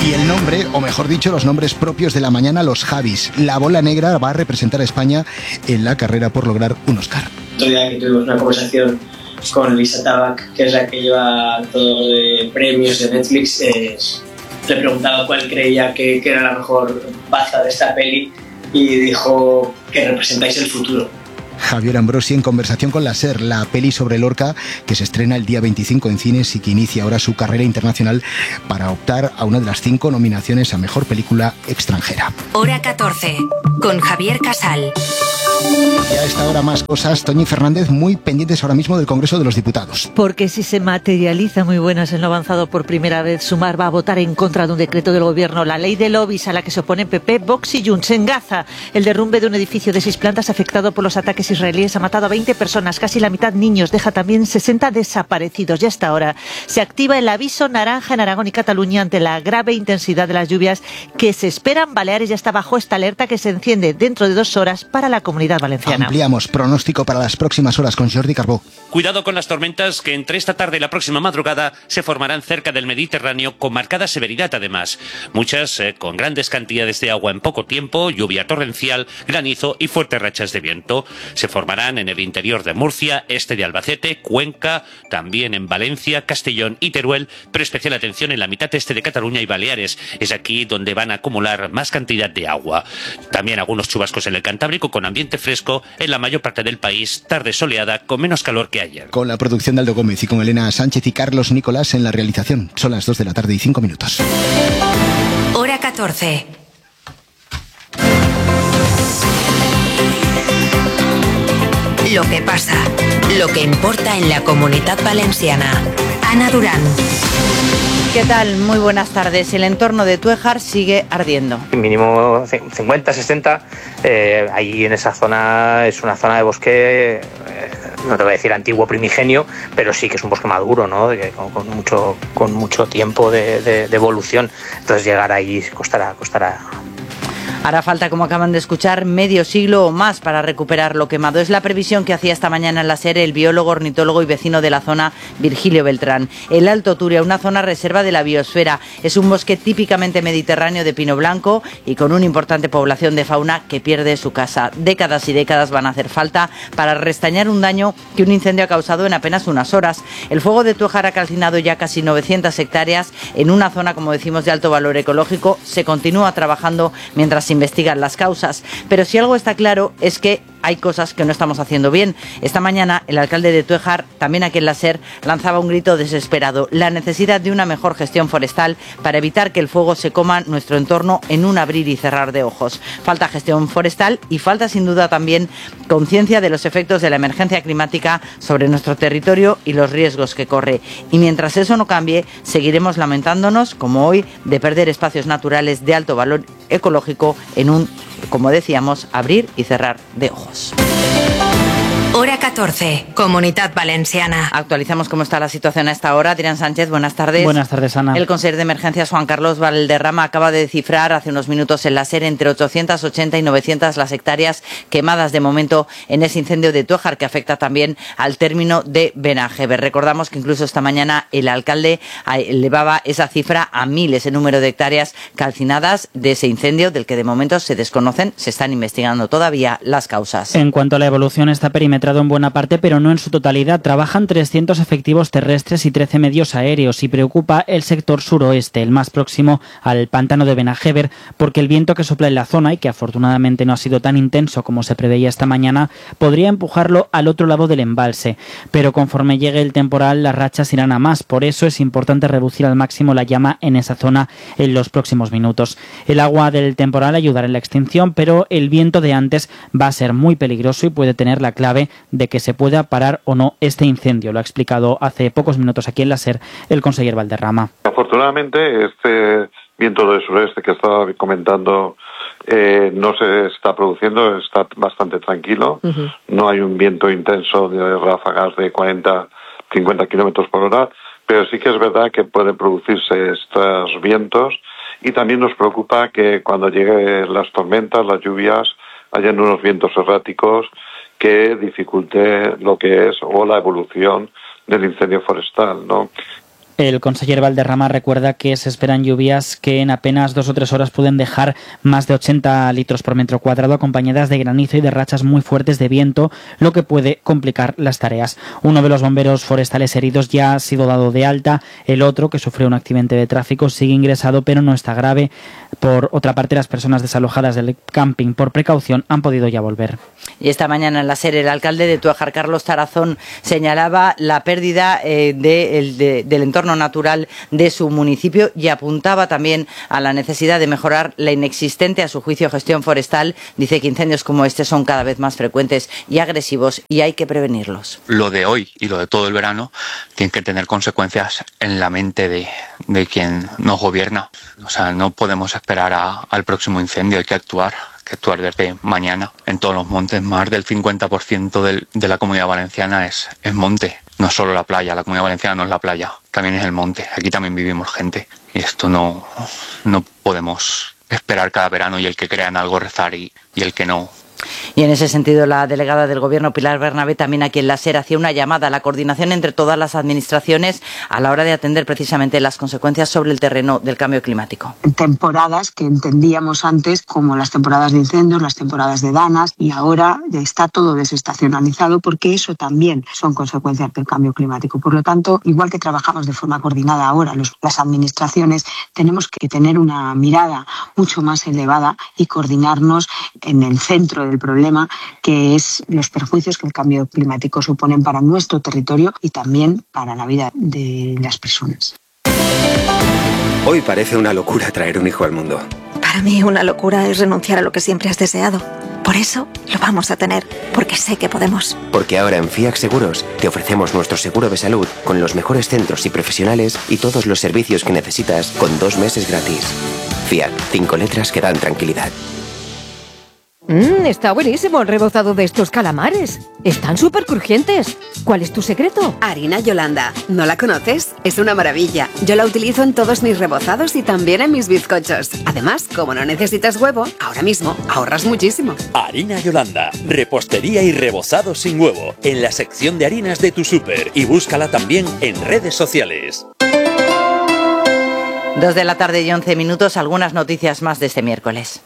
Y el nombre, o mejor dicho, los nombres propios de la mañana, los Javis. La bola negra va a representar a España en la carrera por lograr un Oscar. Otro día que tuvimos una conversación con Lisa Tabac, que es la que lleva todo de premios de Netflix, eh, le preguntaba cuál creía que, que era la mejor baza de esta peli y dijo que representáis el futuro. Javier Ambrosi en conversación con la SER, la peli sobre Lorca que se estrena el día veinticinco en cines y que inicia ahora su carrera internacional para optar a una de las cinco nominaciones a Mejor Película Extranjera. Hora catorce, con Javier Casal. Y a esta hora más cosas, Toñi Fernández, muy pendientes ahora mismo del Congreso de los Diputados. Porque si se materializa, muy buenas, en lo avanzado por primera vez, Sumar va a votar en contra de un decreto del Gobierno, la ley de lobbies a la que se oponen P P, Vox y Junts. En Gaza, el derrumbe de un edificio de seis plantas afectado por los ataques israelíes ha matado a veinte personas, casi la mitad niños, deja también sesenta desaparecidos. Y hasta ahora se activa el aviso naranja en Aragón y Cataluña ante la grave intensidad de las lluvias que se esperan. Baleares ya está bajo esta alerta que se enciende dentro de dos horas para la Comunidad Valenciana. Ampliamos pronóstico para las próximas horas con Jordi Carbó. Cuidado con las tormentas que entre esta tarde y la próxima madrugada se formarán cerca del Mediterráneo con marcada severidad además. Muchas eh, con grandes cantidades de agua en poco tiempo, lluvia torrencial, granizo y fuertes rachas de viento. Se formarán en el interior de Murcia, este de Albacete, Cuenca, también en Valencia, Castellón y Teruel, pero especial atención en la mitad este de Cataluña y Baleares. Es aquí donde van a acumular más cantidad de agua. También algunos chubascos en el Cantábrico con ambiente fresco en la mayor parte del país, tarde soleada con menos calor que ayer. Con la producción de Aldo Gómez y con Elena Sánchez y Carlos Nicolás en la realización. Son las dos de la tarde y cinco minutos. Hora catorce. Lo que pasa, lo que importa en la Comunidad Valenciana. Ana Durán. ¿Qué tal? Muy buenas tardes. El entorno de Tuéjar sigue ardiendo. Mínimo cincuenta, sesenta. Eh, ahí en esa zona es una zona de bosque, eh, no te voy a decir antiguo primigenio, pero sí que es un bosque maduro, ¿no? De, con, con, mucho, con mucho tiempo de, de, de evolución. Entonces llegar ahí costará, costará. Hará falta, como acaban de escuchar, medio siglo o más para recuperar lo quemado. Es la previsión que hacía esta mañana en la SER el biólogo, ornitólogo y vecino de la zona, Virgilio Beltrán. El Alto Turia, una zona reserva de la biosfera, es un bosque típicamente mediterráneo de pino blanco y con una importante población de fauna que pierde su casa. Décadas y décadas van a hacer falta para restañar un daño que un incendio ha causado en apenas unas horas. El fuego de Tuéjar ha calcinado ya casi novecientas hectáreas en una zona, como decimos, de alto valor ecológico. Se continúa trabajando mientras se investigan las causas, pero si algo está claro es que hay cosas que no estamos haciendo bien. Esta mañana el alcalde de Tuéjar, también aquí en la SER, lanzaba un grito desesperado: la necesidad de una mejor gestión forestal para evitar que el fuego se coma nuestro entorno en un abrir y cerrar de ojos. Falta gestión forestal y falta sin duda también conciencia de los efectos de la emergencia climática sobre nuestro territorio y los riesgos que corre. Y mientras eso no cambie, seguiremos lamentándonos, como hoy, de perder espacios naturales de alto valor ecológico en un, como decíamos, abrir y cerrar de ojos. Hora catorce, Comunidad Valenciana. Actualizamos cómo está la situación a esta hora. Adrián Sánchez, buenas tardes. Buenas tardes, Ana. El consejero de Emergencias, Juan Carlos Valderrama, acaba de cifrar hace unos minutos en la SER entre ochocientas ochenta y novecientas las hectáreas quemadas de momento en ese incendio de Tuéjar, que afecta también al término de Benajever. Recordamos que incluso esta mañana el alcalde elevaba esa cifra a miles el número de hectáreas calcinadas de ese incendio, del que de momento se desconocen, se están investigando todavía las causas. En cuanto a la evolución, está perimetrado en buena parte, pero no en su totalidad. Trabajan trescientos efectivos terrestres y trece medios aéreos y preocupa el sector suroeste, el más próximo al pantano de Benajever, porque el viento que sopla en la zona, y que afortunadamente no ha sido tan intenso como se preveía esta mañana, podría empujarlo al otro lado del embalse. Pero conforme llegue el temporal, las rachas irán a más. Por eso es importante reducir al máximo la llama en esa zona en los próximos minutos. El agua del temporal ayudará en la extinción, pero el viento de antes va a ser muy peligroso y puede tener la clave de que se pueda parar o no este incendio. Lo ha explicado hace pocos minutos aquí en la SER el consejero Valderrama. Afortunadamente, este viento del sureste que estaba comentando eh, no se está produciendo, está bastante tranquilo. Uh-huh. No hay un viento intenso de ráfagas de cuarenta, cincuenta kilómetros por hora, pero sí que es verdad que pueden producirse estos vientos, y también nos preocupa que cuando lleguen las tormentas, las lluvias, hayan unos vientos erráticos que dificulte lo que es o la evolución del incendio forestal, ¿no? El conseller Valderrama recuerda que se esperan lluvias que en apenas dos o tres horas pueden dejar más de ochenta litros por metro cuadrado, acompañadas de granizo y de rachas muy fuertes de viento, lo que puede complicar las tareas. Uno de los bomberos forestales heridos ya ha sido dado de alta, el otro, que sufrió un accidente de tráfico, sigue ingresado pero no está grave. Por otra parte, las personas desalojadas del camping por precaución han podido ya volver. Y esta mañana en la SER el alcalde de Tuajar, Carlos Tarazón, señalaba la pérdida eh, de, el, de, del entorno natural de su municipio y apuntaba también a la necesidad de mejorar la inexistente, a su juicio, gestión forestal. Dice que incendios como este son cada vez más frecuentes y agresivos y hay que prevenirlos. Lo de hoy y lo de todo el verano tiene que tener consecuencias en la mente de, de quien nos gobierna. O sea, no podemos esperar a, al próximo incendio, hay que actuar. que actuar desde mañana. En todos los montes, más del cincuenta por ciento del, de la Comunidad Valenciana es, es monte. No es solo la playa, la Comunidad Valenciana no es la playa, también es el monte. Aquí también vivimos gente y esto no, no podemos esperar cada verano y el que crea en algo rezar y, y el que no. Y en ese sentido, la delegada del Gobierno, Pilar Bernabé, también aquí en la SER, hacía una llamada a la coordinación entre todas las administraciones a la hora de atender precisamente las consecuencias sobre el terreno del cambio climático. Temporadas que entendíamos antes como las temporadas de incendios, las temporadas de danas, y ahora está todo desestacionalizado porque eso también son consecuencias del cambio climático. Por lo tanto, igual que trabajamos de forma coordinada ahora los, las administraciones, tenemos que tener una mirada mucho más elevada y coordinarnos en el centro del problema, que es los perjuicios que el cambio climático suponen para nuestro territorio y también para la vida de las personas. Hoy parece una locura traer un hijo al mundo. Para mí una locura es renunciar a lo que siempre has deseado. Por eso lo vamos a tener, porque sé que podemos. Porque ahora en Fiac Seguros te ofrecemos nuestro seguro de salud con los mejores centros y profesionales y todos los servicios que necesitas con dos meses gratis. Fiac, cinco letras que dan tranquilidad. Mmm, está buenísimo el rebozado de estos calamares. Están súper crujientes. ¿Cuál es tu secreto? Harina Yolanda. ¿No la conoces? Es una maravilla. Yo la utilizo en todos mis rebozados y también en mis bizcochos. Además, como no necesitas huevo, ahora mismo ahorras muchísimo. Harina Yolanda. Repostería y rebozado sin huevo. En la sección de harinas de tu súper. Y búscala también en redes sociales. Dos de la tarde y once minutos. Algunas noticias más de este miércoles.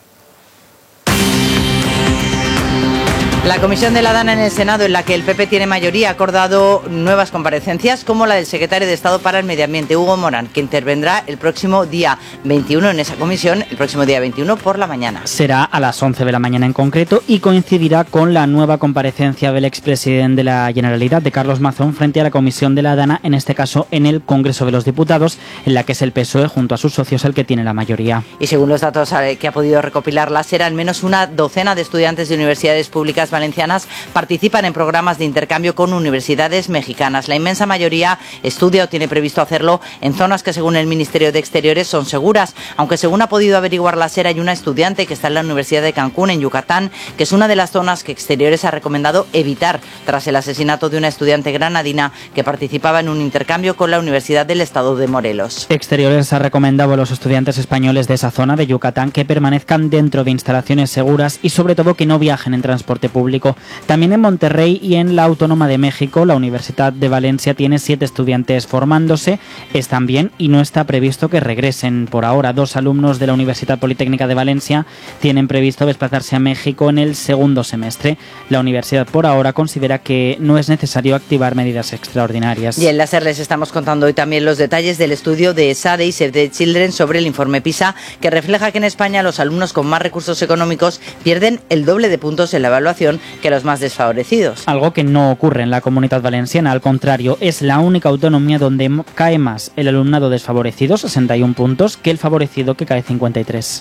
La comisión de la Dana en el Senado, en la que el P P tiene mayoría, ha acordado nuevas comparecencias, como la del secretario de Estado para el Medio Ambiente, Hugo Morán, que intervendrá el próximo día veintiuno en esa comisión, el próximo día veintiuno por la mañana. Será a las once de la mañana en concreto y coincidirá con la nueva comparecencia del expresidente de la Generalitat, de Carlos Mazón, frente a la comisión de la Dana, en este caso en el Congreso de los Diputados, en la que es el P S O E junto a sus socios el que tiene la mayoría. Y según los datos que ha podido recopilar la SER, al menos una docena de estudiantes de universidades públicas valencianas participan en programas de intercambio con universidades mexicanas. La inmensa mayoría estudia o tiene previsto hacerlo en zonas que, según el Ministerio de Exteriores, son seguras, aunque según ha podido averiguar la SER, hay una estudiante que está en la Universidad de Cancún, en Yucatán, que es una de las zonas que Exteriores ha recomendado evitar tras el asesinato de una estudiante granadina que participaba en un intercambio con la Universidad del Estado de Morelos. Exteriores ha recomendado a los estudiantes españoles de esa zona de Yucatán que permanezcan dentro de instalaciones seguras y sobre todo que no viajen en transporte público. También en Monterrey y en la Autónoma de México, la Universidad de Valencia tiene siete estudiantes formándose, están bien y no está previsto que regresen. Por ahora, dos alumnos de la Universidad Politécnica de Valencia tienen previsto desplazarse a México en el segundo semestre. La universidad por ahora considera que no es necesario activar medidas extraordinarias. Y en la SER les estamos contando hoy también los detalles del estudio de ESADE y Save the Children sobre el informe PISA, que refleja que en España los alumnos con más recursos económicos pierden el doble de puntos en la evaluación que los más desfavorecidos. Algo que no ocurre en la Comunidad Valenciana, al contrario, es la única autonomía donde cae más el alumnado desfavorecido, sesenta y uno puntos, que el favorecido, que cae cincuenta y tres.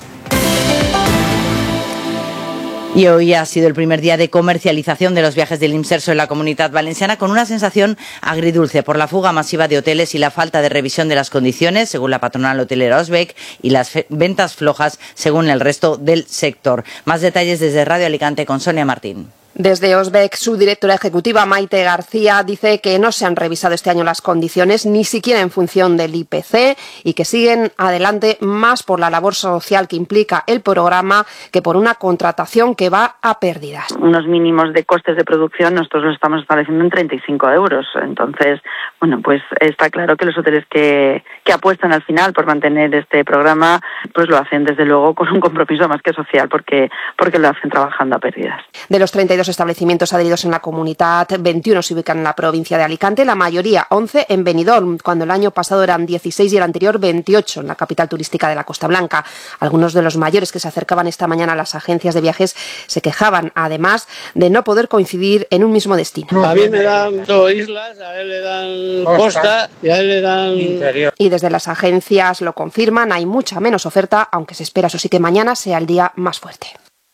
Y hoy ha sido el primer día de comercialización de los viajes del Imserso en la Comunidad Valenciana, con una sensación agridulce por la fuga masiva de hoteles y la falta de revisión de las condiciones, según la patronal hotelera Osbec, y las ventas flojas, según el resto del sector. Más detalles desde Radio Alicante con Sonia Martín. Desde Osbec, su directora ejecutiva, Maite García, dice que no se han revisado este año las condiciones, ni siquiera en función del I P C, y que siguen adelante más por la labor social que implica el programa que por una contratación que va a pérdidas. Unos mínimos de costes de producción nosotros los estamos estableciendo en treinta y cinco euros. Entonces, bueno, pues está claro que los hoteles que, que apuestan al final por mantener este programa, pues lo hacen desde luego con un compromiso más que social, porque, porque lo hacen trabajando a pérdidas. De los treinta y dos establecimientos adheridos en la comunidad, veintiuno se ubican en la provincia de Alicante, la mayoría, once, en Benidorm, cuando el año pasado eran dieciséis y el anterior veintiocho en la capital turística de la Costa Blanca. Algunos de los mayores que se acercaban esta mañana a las agencias de viajes se quejaban, además, de no poder coincidir en un mismo destino. A mí me dan dos islas, a él le dan costa y a él le dan interior. Y desde las agencias lo confirman, hay mucha menos oferta, aunque se espera, eso sí, que mañana sea el día más fuerte.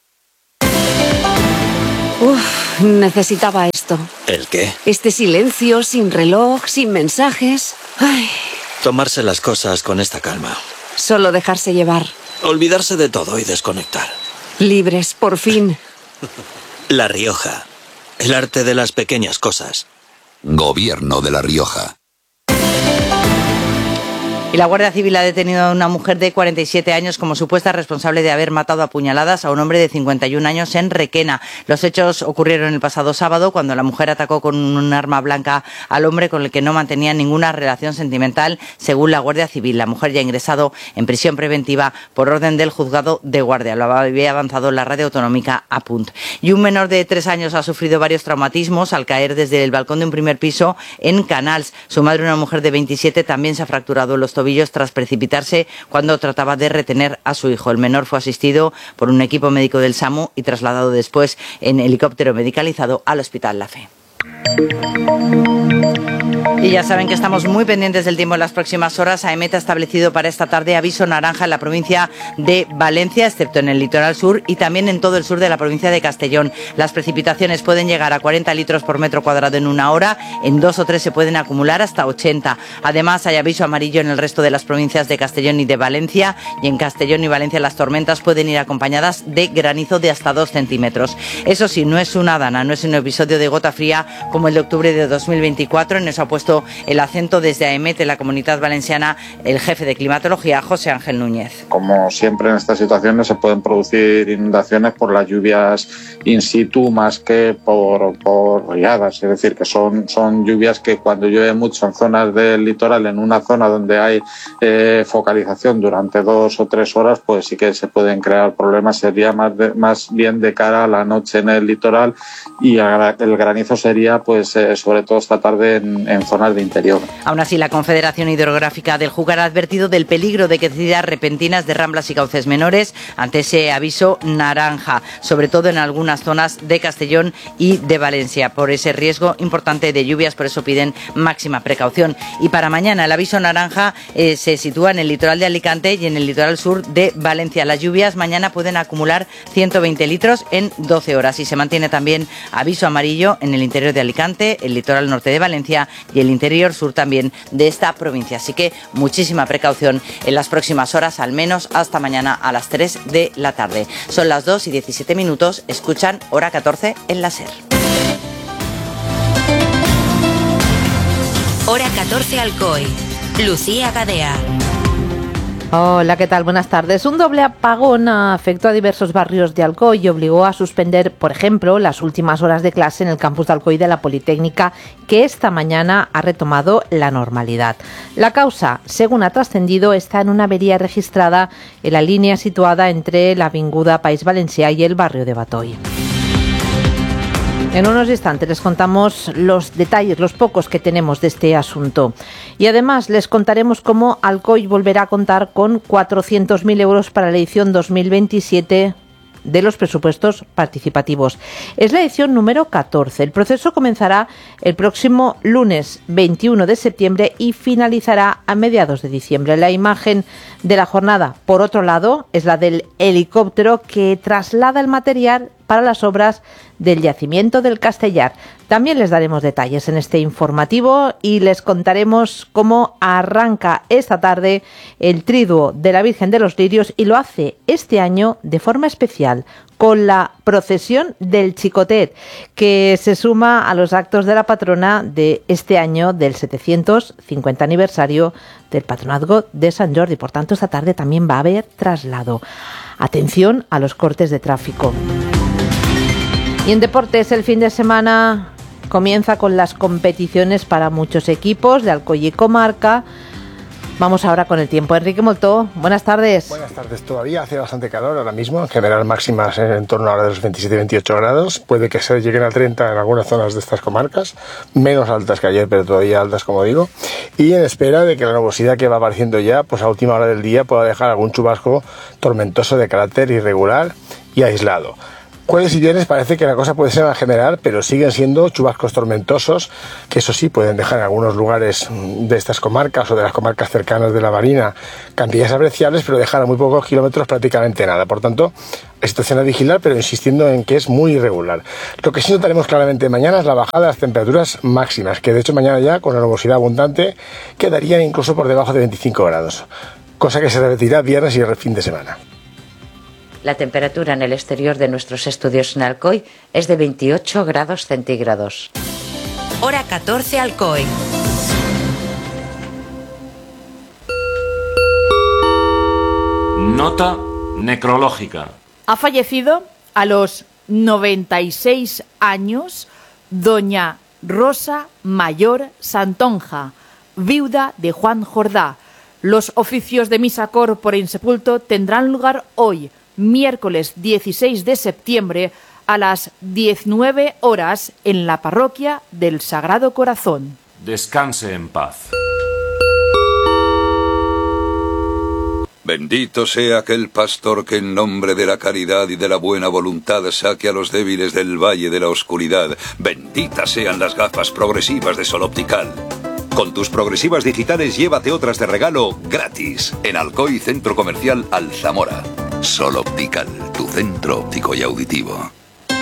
Uf, necesitaba esto. ¿El qué? Este silencio, sin reloj, sin mensajes. Ay. Tomarse las cosas con esta calma. Solo dejarse llevar. Olvidarse de todo y desconectar. Libres, por fin. La Rioja. El arte de las pequeñas cosas. Gobierno de La Rioja. Y la Guardia Civil ha detenido a una mujer de cuarenta y siete años como supuesta responsable de haber matado a puñaladas a un hombre de cincuenta y un años en Requena. Los hechos ocurrieron el pasado sábado cuando la mujer atacó con un arma blanca al hombre con el que no mantenía ninguna relación sentimental, según la Guardia Civil. La mujer ya ha ingresado en prisión preventiva por orden del juzgado de guardia. Lo había avanzado la radio autonómica Apunt. Y un menor de tres años ha sufrido varios traumatismos al caer desde el balcón de un primer piso en Canals. Su madre, una mujer de veintisiete, también se ha fracturado los tobillos tras precipitarse cuando trataba de retener a su hijo. El menor fue asistido por un equipo médico del SAMU y trasladado después en helicóptero medicalizado al Hospital La Fe. Y ya saben que estamos muy pendientes del tiempo en las próximas horas. AEMET ha establecido para esta tarde aviso naranja en la provincia de Valencia, excepto en el litoral sur, y también en todo el sur de la provincia de Castellón. Las precipitaciones pueden llegar a cuarenta litros por metro cuadrado en una hora, en dos o tres se pueden acumular hasta ochenta. Además, hay aviso amarillo en el resto de las provincias de Castellón y de Valencia, y en Castellón y Valencia las tormentas pueden ir acompañadas de granizo de hasta dos centímetros. Eso sí, no es una dana, no es un episodio de gota fría como el de octubre de dos mil veinticuatro. En eso ha puesto el acento desde AEMET en la Comunidad Valenciana el jefe de climatología, José Ángel Núñez. Como siempre en estas situaciones se pueden producir inundaciones por las lluvias in situ más que por, por riadas, es decir, que son, son lluvias que cuando llueve mucho en zonas del litoral, en una zona donde hay eh, focalización durante dos o tres horas, pues sí que se pueden crear problemas. Sería más, de, más bien de cara a la noche en el litoral, y el granizo sería pues eh, sobre todo esta tarde en, en zonas de interior. Aún así, la Confederación Hidrográfica del Júcar ha advertido del peligro de crecidas repentinas de ramblas y cauces menores ante ese aviso naranja, sobre todo en algunas zonas de Castellón y de Valencia, por ese riesgo importante de lluvias. Por eso piden máxima precaución. Y para mañana el aviso naranja eh, se sitúa en el litoral de Alicante y en el litoral sur de Valencia. Las lluvias mañana pueden acumular ciento veinte litros en doce horas, y se mantiene también aviso amarillo en el interior de Alicante, el litoral norte de Valencia y el interior sur también de esta provincia. Así que muchísima precaución en las próximas horas, al menos hasta mañana a las tres de la tarde. Son las dos y diecisiete minutos. Escuchan Hora catorce en la SER. Hora catorce Alcoy. Lucía Gadea. Hola, ¿qué tal? Buenas tardes. Un doble apagón afectó a diversos barrios de Alcoy y obligó a suspender, por ejemplo, las últimas horas de clase en el campus de Alcoy de la Politécnica, que esta mañana ha retomado la normalidad. La causa, según ha trascendido, está en una avería registrada en la línea situada entre la Avinguda País Valencià y el barrio de Batoy. En unos instantes les contamos los detalles, los pocos que tenemos de este asunto. Y además les contaremos cómo Alcoy volverá a contar con cuatrocientos mil euros para la edición dos mil veintisiete de los presupuestos participativos. Es la edición número catorce. El proceso comenzará el próximo lunes veintiuno de septiembre y finalizará a mediados de diciembre. La imagen de la jornada, por otro lado, es la del helicóptero que traslada el material para las obras del yacimiento del Castellar. También les daremos detalles en este informativo y les contaremos cómo arranca esta tarde el triduo de la Virgen de los Lirios, y lo hace este año de forma especial con la procesión del Chicotet, que se suma a los actos de la patrona de este año del setecientos cincuenta aniversario del Patronazgo de Sant Jordi. Por tanto, esta tarde también va a haber traslado. Atención a los cortes de tráfico. Y en deportes, el fin de semana comienza con las competiciones para muchos equipos de Alcoy y comarca. Vamos ahora con el tiempo. Enrique Moltó, buenas tardes. Buenas tardes. Todavía hace bastante calor ahora mismo, en general máximas en torno a la de los veintisiete veintiocho grados. Puede que se lleguen a treinta en algunas zonas de estas comarcas, menos altas que ayer, pero todavía altas, como digo. Y en espera de que la nubosidad que va apareciendo ya, pues a última hora del día, pueda dejar algún chubasco tormentoso de carácter irregular y aislado. Jueves y viernes parece que la cosa puede ser en general, pero siguen siendo chubascos tormentosos, que eso sí, pueden dejar en algunos lugares de estas comarcas o de las comarcas cercanas de la Marina cantidades apreciables, pero dejar a muy pocos kilómetros prácticamente nada. Por tanto, la situación a vigilar, pero insistiendo en que es muy irregular. Lo que sí notaremos claramente mañana es la bajada de las temperaturas máximas, que de hecho mañana ya, con la nubosidad abundante, quedarían incluso por debajo de veinticinco grados, cosa que se repetirá viernes y el fin de semana. La temperatura en el exterior de nuestros estudios en Alcoy es de veintiocho grados centígrados. Hora catorce, Alcoy. Nota necrológica. Ha fallecido a los noventa y seis años doña Rosa Mayor Santonja, viuda de Juan Jordá. Los oficios de misa corpore insepulto tendrán lugar hoy, miércoles dieciséis de septiembre, a las diecinueve horas en la parroquia del Sagrado Corazón. Descanse en paz. Bendito sea aquel pastor que en nombre de la caridad y de la buena voluntad saque a los débiles del valle de la oscuridad. Benditas sean las gafas progresivas de Sol Optical. Con tus progresivas digitales llévate otras de regalo gratis en Alcoy Centro Comercial Alzamora. Sol Optical, tu centro óptico y auditivo.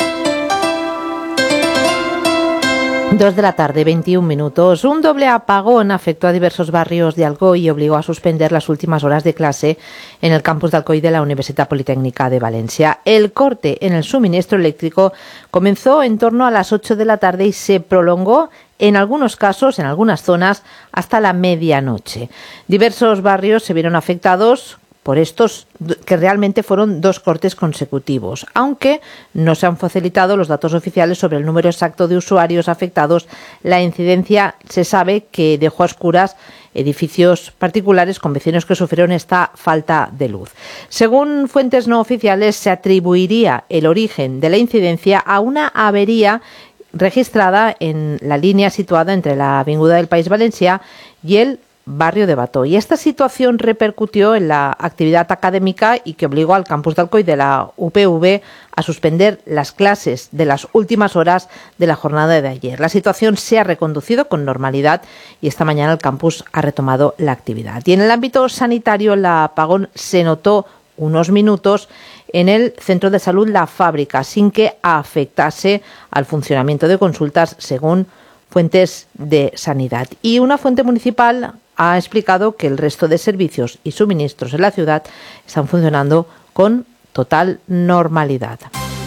Dos de la tarde, veintiún minutos. Un doble apagón afectó a diversos barrios de Alcoy y obligó a suspender las últimas horas de clase en el campus de Alcoy de la Universidad Politécnica de Valencia. El corte en el suministro eléctrico comenzó en torno a las ocho de la tarde y se prolongó en algunos casos, en algunas zonas, hasta la medianoche. Diversos barrios se vieron afectados por estos, que realmente fueron dos cortes consecutivos, aunque no se han facilitado los datos oficiales sobre el número exacto de usuarios afectados. La incidencia se sabe que dejó a oscuras edificios particulares con vecinos que sufrieron esta falta de luz. Según fuentes no oficiales, se atribuiría el origen de la incidencia a una avería registrada en la línea situada entre la Avinguda del País Valencià y el barrio de Bató. Y esta situación repercutió en la actividad académica y que obligó al campus de Alcoy de la U P V a suspender las clases de las últimas horas de la jornada de ayer. La situación se ha reconducido con normalidad y esta mañana el campus ha retomado la actividad. Y en el ámbito sanitario, el apagón se notó unos minutos en el centro de salud La Fábrica, sin que afectase al funcionamiento de consultas, según fuentes de sanidad. Y una fuente municipal ha explicado que el resto de servicios y suministros en la ciudad están funcionando con total normalidad.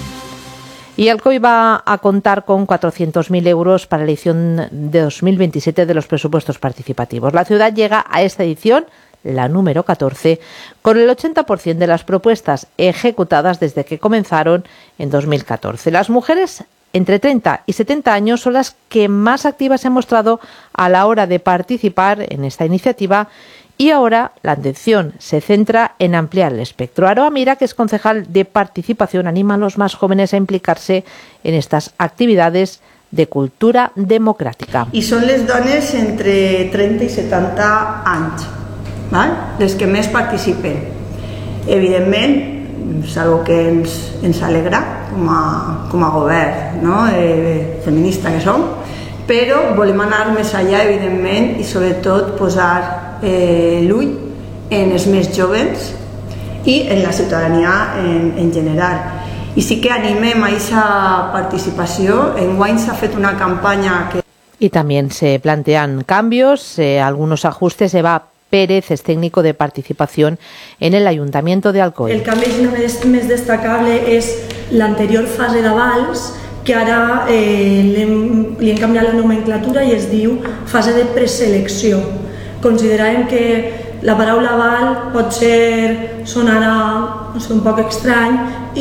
Y Alcoy va a contar con cuatrocientos mil euros para la edición de dos mil veintisiete de los presupuestos participativos. La ciudad llega a esta edición, la número catorce, con el ochenta por ciento de las propuestas ejecutadas desde que comenzaron en dos mil catorce. Las mujeres entre treinta y setenta años son las que más activas se han mostrado a la hora de participar en esta iniciativa y ahora la atención se centra en ampliar el espectro. Aroa Mira, que es concejal de participación, anima a los más jóvenes a implicarse en estas actividades de cultura democràtica. I són les dones entre trenta i setanta anys, val? Les que més participen. Evidentment, és algo que ens, ens alegra com a, com a govern, no? eh, feminista que som, però volem anar més allà, evidentment, i sobretot posar eh, l'ull en els més joves i en la ciutadania en, en general. I sí que animem a aquesta participació. Enguany s'ha fet una campanya que... Y también se plantean cambios, eh, algunos ajustes. Eva Pérez es técnico de participación en el Ayuntamiento de Alcoi. El canvi més, més destacable és l'anterior fase d'avals, que ara eh, li, hem, li hem canviat la nomenclatura i es diu fase de preselecció. Consideràvem que la paraula aval pot ser sonarà no sé, un poc estrany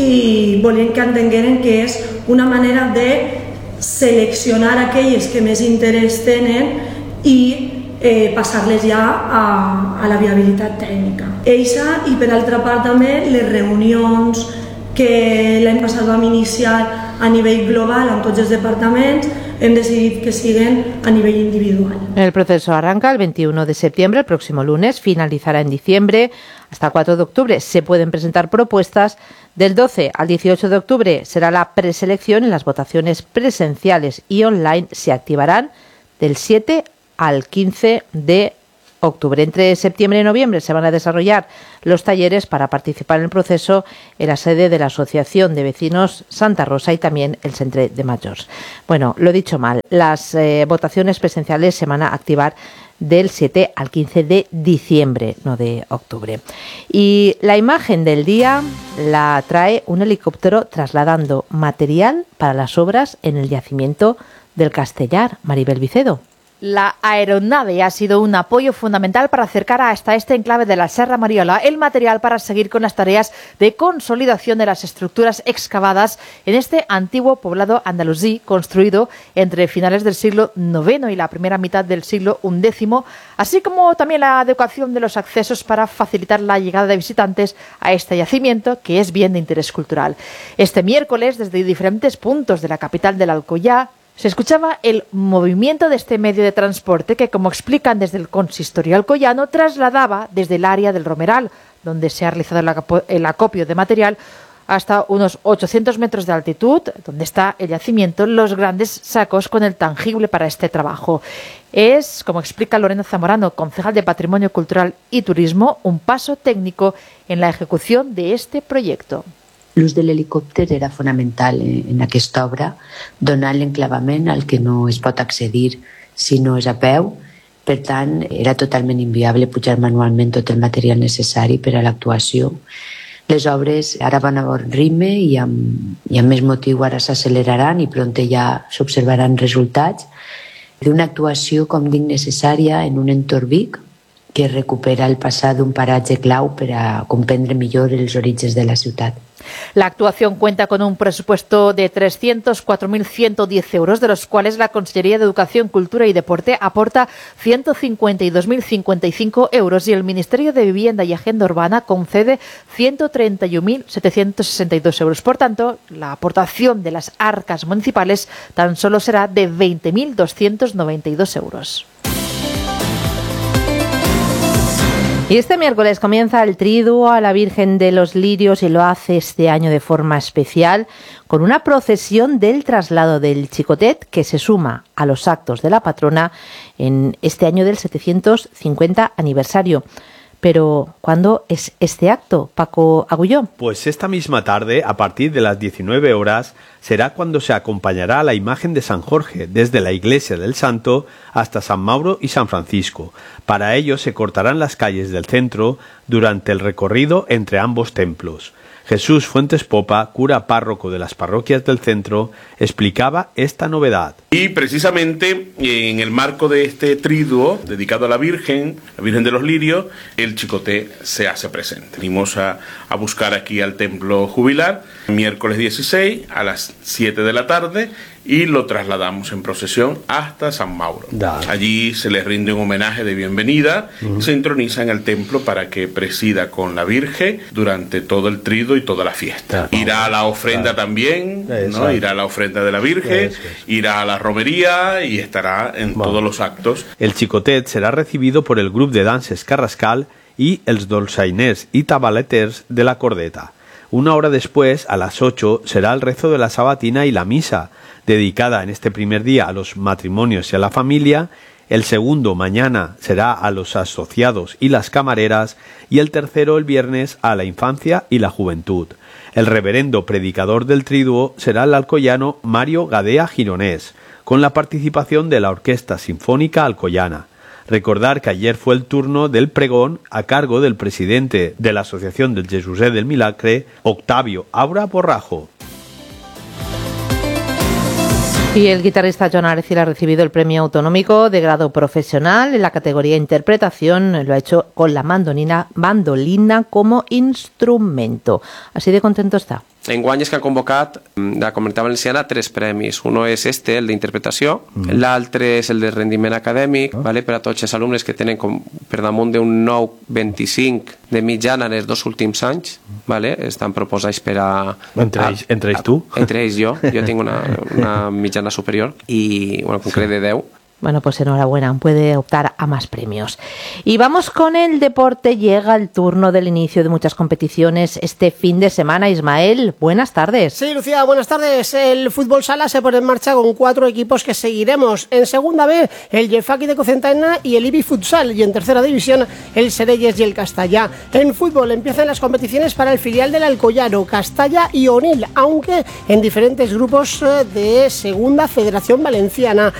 i volíem que entengueren que és una manera de seleccionar aquelles que més interès tenen i eh, passar-les ja a, a la viabilitat tècnica. Eixa i per altra part també les reunions que l'any passat vam iniciar a nivell global amb tots els departaments, hem decidit que siguen a nivell individual. El proceso arranca el veintiuno de septiembre, el próximo lunes, finalizará en diciembre. Hasta el cuatro de octubre se pueden presentar propuestas. Del doce al dieciocho de octubre será la preselección y las votaciones presenciales y online se activarán del siete al quince de octubre. Entre septiembre y noviembre se van a desarrollar los talleres para participar en el proceso en la sede de la Asociación de Vecinos Santa Rosa y también el Centre de Majors. Bueno, lo he dicho mal, las eh, votaciones presenciales se van a activar del siete al quince de diciembre, no de octubre. Y la imagen del día la trae un helicóptero trasladando material para las obras en el yacimiento del Castellar. Maribel Vicedo. La aeronave ha sido un apoyo fundamental para acercar hasta este enclave de la Serra Mariola el material para seguir con las tareas de consolidación de las estructuras excavadas en este antiguo poblado andalusí construido entre finales del siglo noveno y la primera mitad del siglo undécimo, así como también la adecuación de los accesos para facilitar la llegada de visitantes a este yacimiento, que es bien de interés cultural. Este miércoles, desde diferentes puntos de la capital del Alcoyá, se escuchaba el movimiento de este medio de transporte que, como explican desde el consistorio alcoyano, trasladaba desde el área del Romeral, donde se ha realizado el acopio de material, hasta unos ochocientos metros de altitud, donde está el yacimiento, los grandes sacos con el tangible para este trabajo. Es, como explica Lorena Zamorano, concejal de Patrimonio Cultural y Turismo, un paso técnico en la ejecución de este proyecto. L'ús de l'helicòpter era fonamental en aquesta obra, donar l'enclavament al que no es pot accedir si no és a peu. Per tant, era totalment inviable pujar manualment tot el material necessari per a l'actuació. Les obres ara van a bon ritme i amb, i amb més motiu ara s'acceleraran i pront ja s'observaran resultats d'una actuació, com dic, necessària en un entorn Vic que recupera el passat d'un paratge clau per a comprendre millor els orígens de la ciutat. La actuación cuenta con un presupuesto de trescientos cuatro mil ciento diez euros, de los cuales la Consellería de Educación, Cultura y Deporte aporta ciento cincuenta y dos mil cincuenta y cinco euros y el Ministerio de Vivienda y Agenda Urbana concede ciento treinta y un mil setecientos sesenta y dos euros. Por tanto, la aportación de las arcas municipales tan solo será de veinte mil doscientos noventa y dos euros. Y este miércoles comienza el triduo a la Virgen de los Lirios y lo hace este año de forma especial con una procesión del traslado del Chicotet que se suma a los actos de la patrona en este año del setecientos cincuenta aniversario. Pero, ¿cuándo es este acto, Paco Agulló? Pues esta misma tarde, a partir de las diecinueve horas, será cuando se acompañará a la imagen de San Jorge, desde la iglesia del Santo hasta San Mauro y San Francisco. Para ello se cortarán las calles del centro durante el recorrido entre ambos templos. Jesús Fuentes Popa, cura párroco de las parroquias del centro, explicaba esta novedad. Y precisamente en el marco de este triduo dedicado a la Virgen, la Virgen de los Lirios, el Chicoté se hace presente. Venimos a, a buscar aquí al templo jubilar, miércoles dieciséis a las siete de la tarde, y lo trasladamos en procesión hasta San Mauro. Dale. Allí se le rinde un homenaje de bienvenida uh-huh. y se introniza en el templo para que presida con la Virgen durante todo el triduo y toda la fiesta. Dale. Irá a la ofrenda Dale. también, ¿no? Irá a la ofrenda de la Virgen, irá a la romería y estará en bueno. todos los actos. El Chicotet será recibido por el grupo de danses Carrascal y els dolçainers y tabaleters de la Cordeta. Una hora después, a las ocho, será el rezo de la sabatina y la misa, dedicada en este primer día a los matrimonios y a la familia. El segundo, mañana, será a los asociados y las camareras, y el tercero, el viernes, a la infancia y la juventud. El reverendo predicador del triduo será el alcoyano Mario Gadea Gironés, con la participación de la Orquesta Sinfónica Alcoyana. Recordar que ayer fue el turno del pregón a cargo del presidente de la Asociación del Jesuset del Milagre, Octavio Aura Borrajo. Y el guitarrista Jon Arcil ha recibido el premio autonómico de grado profesional en la categoría interpretación. Lo ha hecho con la mandolina, mandolina como instrumento. Así de contento está. Enguany és que han convocat de la Comunitat Valenciana tres premis. Uno és este, el d'interpretació, mm. l'altre és el de rendiment acadèmic, oh. vale, per a tots els alumnes que tenen com, per damunt d'un nou coma vint-i-cinc de mitjana en els dos últims anys, vale, estan proposats per a... Entre ells, a, entre ells tu? A, entre ells jo, jo tinc una, una mitjana superior i, bueno, concret de deu. Bueno, pues enhorabuena, puede optar a más premios. Y vamos con el deporte. Llega el turno del inicio de muchas competiciones este fin de semana. Ismael, buenas tardes. Sí, Lucía, buenas tardes. El fútbol sala se pone en marcha con cuatro equipos que seguiremos. En segunda B, el Jefaki de Cocentaina y el Ibi Futsal. Y en tercera división, el Sereyes y el Castalla. En fútbol empiezan las competiciones para el filial del Alcoyano, Castalla y Onil, aunque en diferentes grupos de segunda Federación Valenciana.